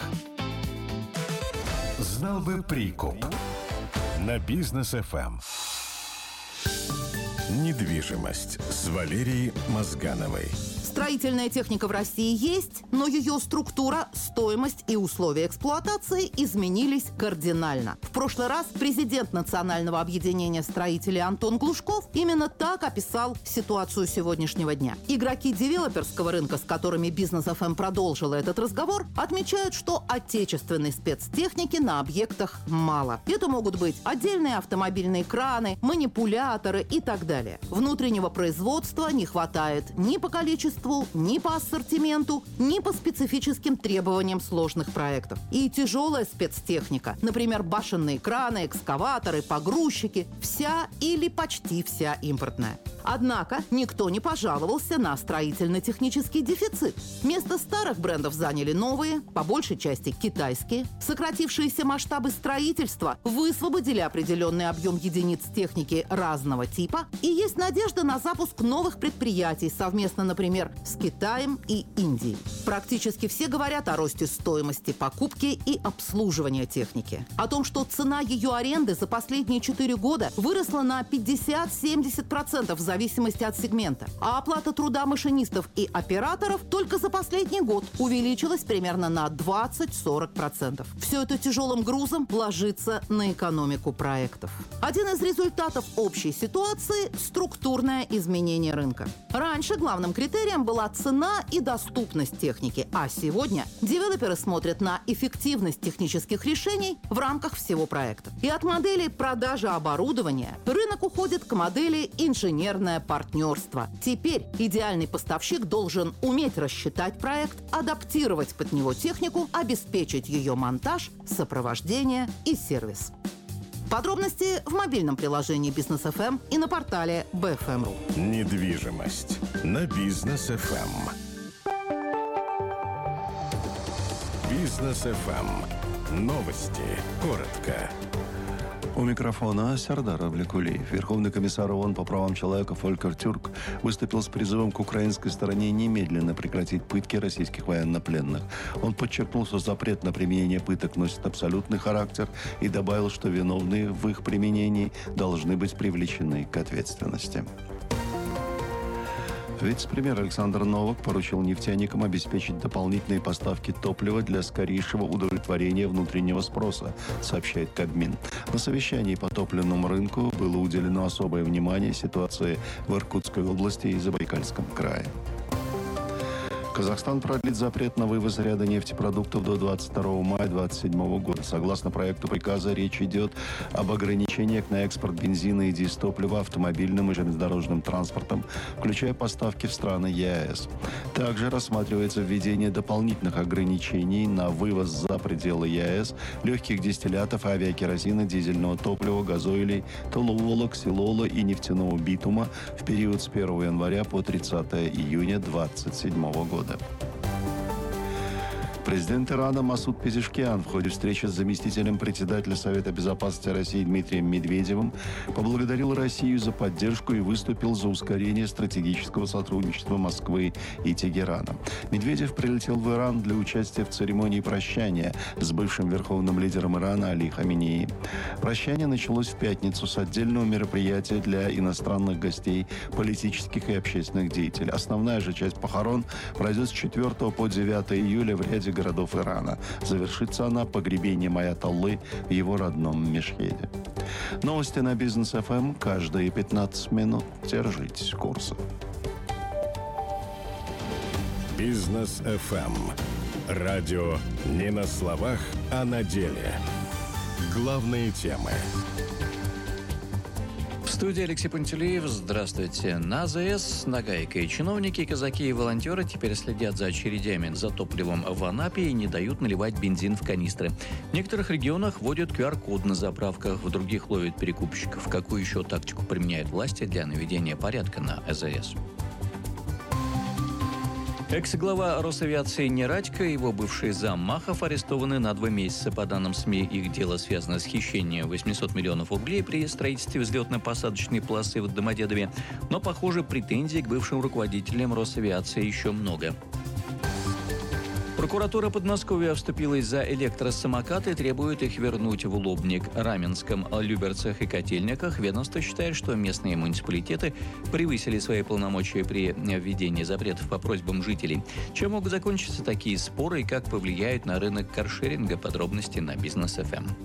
Знал бы прикуп. На Бизнес эф эм. Недвижимость с Валерией Мозгановой. Строительная техника в России есть, но ее структура, стоимость и условия эксплуатации изменились кардинально. В прошлый раз президент Национального объединения строителей Антон Глушков именно так описал ситуацию сегодняшнего дня. Игроки девелоперского рынка, с которыми Бизнес эф эм продолжила этот разговор, отмечают, что отечественной спецтехники на объектах мало. Это могут быть отдельные автомобильные краны, манипуляторы и так далее. Внутреннего производства не хватает ни по количеству, ни по ассортименту, ни по специфическим требованиям сложных проектов. И тяжелая спецтехника, например, башенные краны, экскаваторы, погрузчики, вся или почти вся импортная. Однако никто не пожаловался на строительно-технический дефицит. Место старых брендов заняли новые, по большей части китайские. Сократившиеся масштабы строительства высвободили определенный объем единиц техники разного типа, и есть надежда на запуск новых предприятий совместно, например, с Китаем и Индией. Практически все говорят о росте стоимости покупки и обслуживания техники. О том, что цена ее аренды за последние четыре года выросла на пятьдесят-семьдесят процентов в зависимости от сегмента. А оплата труда машинистов и операторов только за последний год увеличилась примерно на двадцать-сорок процентов. Все это тяжелым грузом ложится на экономику проектов. Один из результатов общей ситуации – структурное изменение рынка. Раньше главным критерием была цена и доступность техники, а сегодня девелоперы смотрят на эффективность технических решений в рамках всего проекта. И от модели продажи оборудования рынок уходит к модели инженерное партнерство. Теперь идеальный поставщик должен уметь рассчитать проект, адаптировать под него технику, обеспечить ее монтаж, сопровождение и сервис. Подробности в мобильном приложении Бизнес эф эм и на портале би эф эм точка ру. Недвижимость на Бизнес эф эм. Бизнес эф эм. Новости. Коротко. У микрофона Сердар Авлекулеев. Верховный комиссар ООН по правам человека Фолькер Тюрк выступил с призывом к украинской стороне немедленно прекратить пытки российских военнопленных. Он подчеркнул, что запрет на применение пыток носит абсолютный характер и добавил, что виновные в их применении должны быть привлечены к ответственности. Вице-премьер Александр Новак поручил нефтяникам обеспечить дополнительные поставки топлива для скорейшего удовлетворения внутреннего спроса, сообщает Кабмин. На совещании по топливному рынку было уделено особое внимание ситуации в Иркутской области и Забайкальском крае. Казахстан продлит запрет на вывоз ряда нефтепродуктов до двадцать второго мая две тысячи двадцать седьмого года. Согласно проекту приказа, речь идет об ограничениях на экспорт бензина и дизтоплива автомобильным и железнодорожным транспортом, включая поставки в страны ЕАЭС. Также рассматривается введение дополнительных ограничений на вывоз за пределы ЕАЭС легких дистиллятов, авиакеросина, дизельного топлива, газоилей, толуола, ксилола и нефтяного битума в период с первого января по тридцатого июня две тысячи двадцать седьмого года. Президент Ирана Масуд Пезешкиан в ходе встречи с заместителем председателя Совета Безопасности России Дмитрием Медведевым поблагодарил Россию за поддержку и выступил за ускорение стратегического сотрудничества Москвы и Тегерана. Медведев прилетел в Иран для участия в церемонии прощания с бывшим верховным лидером Ирана Али Хаменеи. Прощание началось в пятницу с отдельного мероприятия для иностранных гостей, политических и общественных деятелей. Основная же часть похорон пройдет с четвёртого по девятое июля в ряде городов Ирана. Завершится она погребением аятоллы в его родном Мешхеде. Новости на Бизнес эф эм каждые пятнадцать минут. Держитесь курса. Бизнес эф эм. Радио не на словах, а на деле. Главные темы. В студии Алексей Пантелеев. Здравствуйте. На а зэ эс Нагайка и чиновники, казаки и волонтеры теперь следят за очередями за топливом в Анапе и не дают наливать бензин в канистры. В некоторых регионах вводят ку ар код на заправках, в других ловят перекупщиков. Какую еще тактику применяют власти для наведения порядка на а зэ эс? Экс-глава Росавиации Нерадько и его бывший зам Махов арестованы на два месяца. По данным СМИ, их дело связано с хищением восемьсот миллионов рублей при строительстве взлетно-посадочной полосы в Домодедове. Но, похоже, претензий к бывшим руководителям Росавиации еще много. Прокуратура Подмосковья вступилась за электросамокаты и требует их вернуть в Лобник, Раменском, Люберцах и Котельниках. Ведомство считает, что местные муниципалитеты превысили свои полномочия при введении запретов по просьбам жителей. Чем могут закончиться такие споры и как повлияют на рынок каршеринга? Подробности на Бизнес эф эм.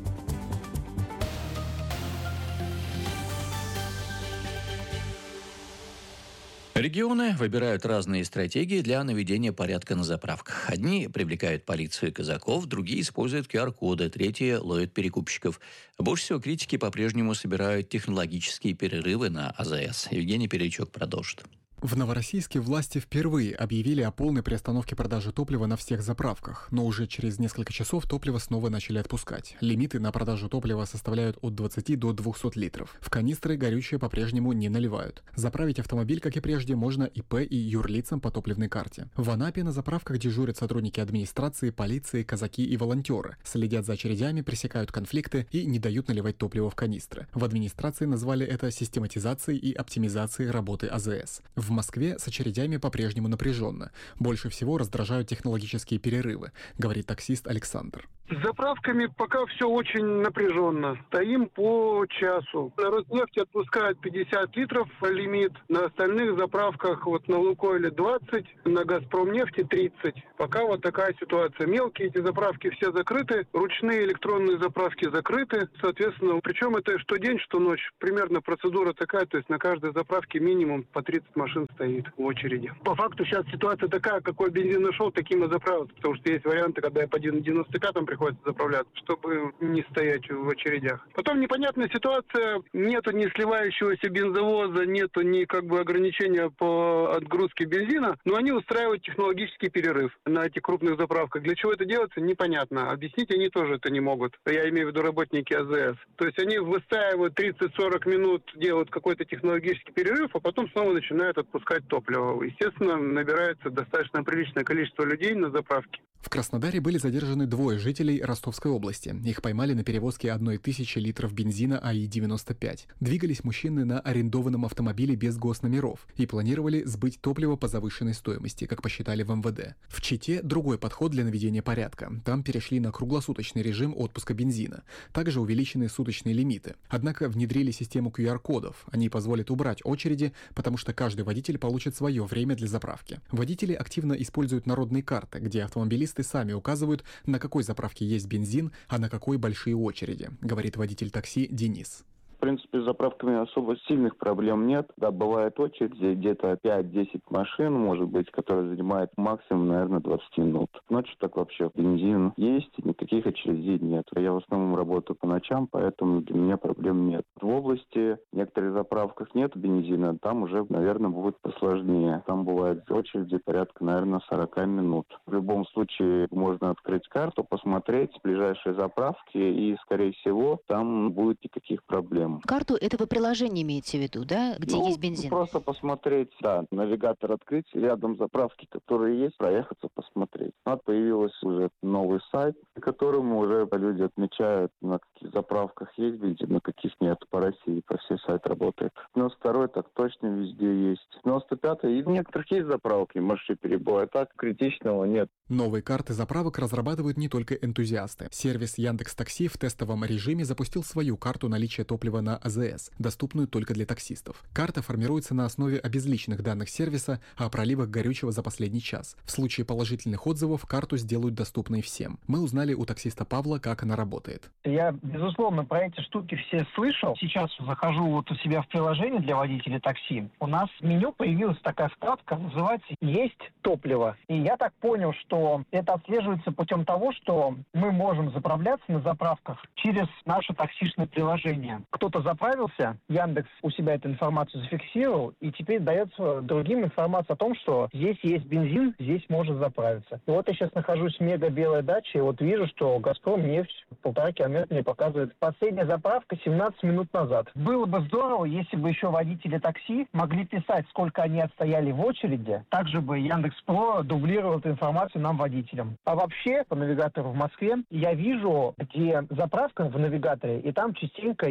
Регионы выбирают разные стратегии для наведения порядка на заправках. Одни привлекают полицию и казаков, другие используют ку ар коды, третьи ловят перекупщиков. Больше всего критики по-прежнему собирают технологические перерывы на а зэ эс. Евгений Перечук продолжит. В Новороссийске власти впервые объявили о полной приостановке продажи топлива на всех заправках, но уже через несколько часов топливо снова начали отпускать. Лимиты на продажу топлива составляют от двадцати до двухсот литров. В канистры горючее по-прежнему не наливают. Заправить автомобиль, как и прежде, можно и пэ и юрлицам по топливной карте. В Анапе на заправках дежурят сотрудники администрации, полиции, казаки и волонтеры. Следят за очередями, пресекают конфликты и не дают наливать топливо в канистры. В администрации назвали это систематизацией и оптимизацией работы а зэ эс. В Москве с очередями по-прежнему напряженно. Больше всего раздражают технологические перерывы, говорит таксист Александр. С заправками пока все очень напряженно. Стоим по часу. На Роснефти отпускают пятьдесят литров лимит. На остальных заправках, вот на Лукойле двадцать, на Газпромнефти тридцать. Пока вот такая ситуация. Мелкие эти заправки все закрыты. Ручные электронные заправки закрыты. Соответственно, причем это что день, что ночь. Примерно процедура такая. То есть на каждой заправке минимум по тридцать машин стоит в очереди. По факту сейчас ситуация такая, какой бензин нашел, таким и заправиться. Потому что есть варианты, когда я по девяносто пятым приходится заправляться, чтобы не стоять в очередях. Потом непонятная ситуация. Нету ни сливающегося бензовоза, нету ни как бы ограничения по отгрузке бензина, но они устраивают технологический перерыв на этих крупных заправках. Для чего это делается, непонятно. Объяснить они тоже это не могут. Я имею в виду работники а зэ эс. То есть они выстаивают тридцать-сорок минут, делают какой-то технологический перерыв, а потом снова начинают отпускать топливо. Естественно, набирается достаточно приличное количество людей на заправке. В Краснодаре были задержаны двое жителей Ростовской области. Их поймали на перевозке одной тысячи литров бензина а и девяносто пять. Двигались мужчины на арендованном автомобиле без госномеров и планировали сбыть топливо по завышенной стоимости, как посчитали в эм вэ дэ. В Чите другой подход для наведения порядка. Там перешли на круглосуточный режим отпуска бензина. Также увеличены суточные лимиты. Однако внедрили систему ку ар кодов. Они позволят убрать очереди, потому что каждый водитель получит свое время для заправки. Водители активно используют народные карты, где автомобилисты сами указывают, на какой заправке есть бензин, а на какой большие очереди, говорит водитель такси Денис. В принципе, с заправками особо сильных проблем нет. Да, бывает очередь, где-то пять-десять машин, может быть, которые занимают максимум, наверное, двадцать минут. Ночью так вообще бензин есть, никаких очередей нет. Я в основном работаю по ночам, поэтому для меня проблем нет. В области в некоторых заправках нет бензина, там уже, наверное, будет посложнее. Там бывает очереди порядка, наверное, сорок минут. В любом случае, можно открыть карту, посмотреть ближайшие заправки, и, скорее всего, там не будет никаких проблем. Карту этого приложения имеете в виду, да, где ну, есть бензин? Просто посмотреть, да, навигатор открыть, рядом заправки, которые есть, проехаться, посмотреть. А появился уже новый сайт, на котором уже люди отмечают, на каких заправках есть бензин, на каких нет. По России, по всей сайт работает. девяносто второй так точно везде есть. девяносто пятый и в некоторых есть заправки, маршрут перебоя, так критичного нет. Новые карты заправок разрабатывают не только энтузиасты. Сервис Яндекс.Такси в тестовом режиме запустил свою карту наличия топлива на а зэ эс, доступную только для таксистов. Карта формируется на основе обезличенных данных сервиса о проливах горючего за последний час. В случае положительных отзывов карту сделают доступной всем. Мы узнали у таксиста Павла, как она работает. Я, безусловно, про эти штуки все слышал. Сейчас захожу вот у себя в приложение для водителей такси. У нас в меню появилась такая вкладка, называется «Есть топливо». И я так понял, что это отслеживается путем того, что мы можем заправляться на заправках через наше таксишное приложение. Кто-то заправился, Яндекс у себя эту информацию зафиксировал, и теперь дается другим информация о том, что здесь есть бензин, здесь можно заправиться. И вот я сейчас нахожусь в мега-белой даче, и вот вижу, что «Газпром» нефть полтора километра мне показывает. Последняя заправка семнадцать минут назад. Было бы здорово, если бы еще водители такси могли писать, сколько они отстояли в очереди. Также бы Яндекс.Про дублировал эту информацию нам, водителям. А вообще, по навигатору в Москве, я вижу, где заправка в навигаторе, и там частенько есть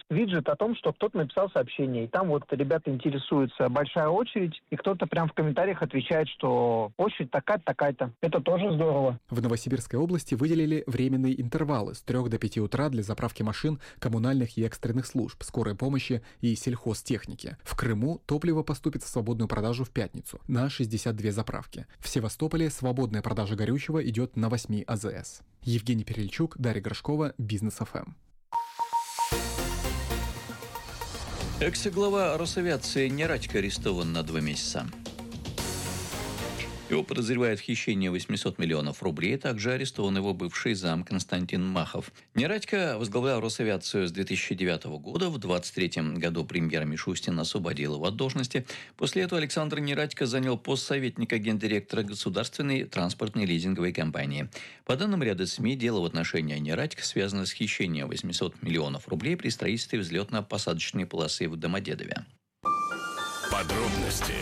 виджет о том, что кто-то написал сообщение, и там вот ребята интересуются, большая очередь, и кто-то прям в комментариях отвечает, что очередь такая-то, такая-то. Это тоже здорово. В Новосибирской области выделили временные интервалы с трёх до пяти утра для заправки машин коммунальных и экстренных служб, скорой помощи и сельхозтехники. В Крыму топливо поступит в свободную продажу в пятницу на шестьдесят две заправки. В Севастополе свободная продажа горючего идет на восьми АЗС. Евгений Перельчук, Дарья Горшкова, Бизнес-ФМ. Экс-глава Росавиации Нерадько арестован на два месяца. Его подозревают в хищении восемьсот миллионов рублей, также арестован его бывший зам Константин Махов. Нерадько возглавлял Росавиацию с две тысячи девятого года. В двадцать третьем году премьер Мишустин освободил его от должности. После этого Александр Нерадько занял пост советника гендиректора государственной транспортной лизинговой компании. По данным ряда СМИ, дело в отношении Нерадько связано с хищением восемьсот миллионов рублей при строительстве взлетно-посадочной полосы в Домодедове. Подробности.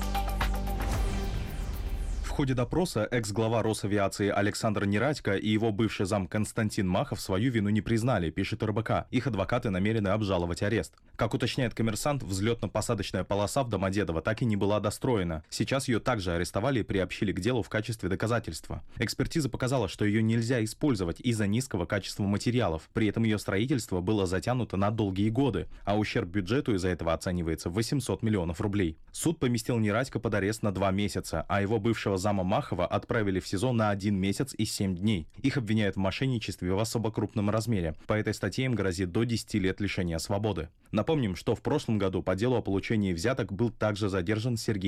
В ходе допроса экс-глава Росавиации Александр Нерадько и его бывший зам Константин Махов свою вину не признали, пишет эр бэ ка. Их адвокаты намерены обжаловать арест. Как уточняет «Коммерсант», взлетно-посадочная полоса в Домодедово так и не была достроена. Сейчас ее также арестовали и приобщили к делу в качестве доказательства. Экспертиза показала, что ее нельзя использовать из-за низкого качества материалов. При этом ее строительство было затянуто на долгие годы, а ущерб бюджету из-за этого оценивается в восемьсот миллионов рублей. Суд поместил Нерадько под арест на два месяца, а его бывшего зама Махова отправили в СИЗО на один месяц и семь дней. Их обвиняют в мошенничестве в особо крупном размере. По этой статье им грозит до десяти лет лишения свободы. Напомним, что в прошлом году по делу о получении взяток был также задержан Сергей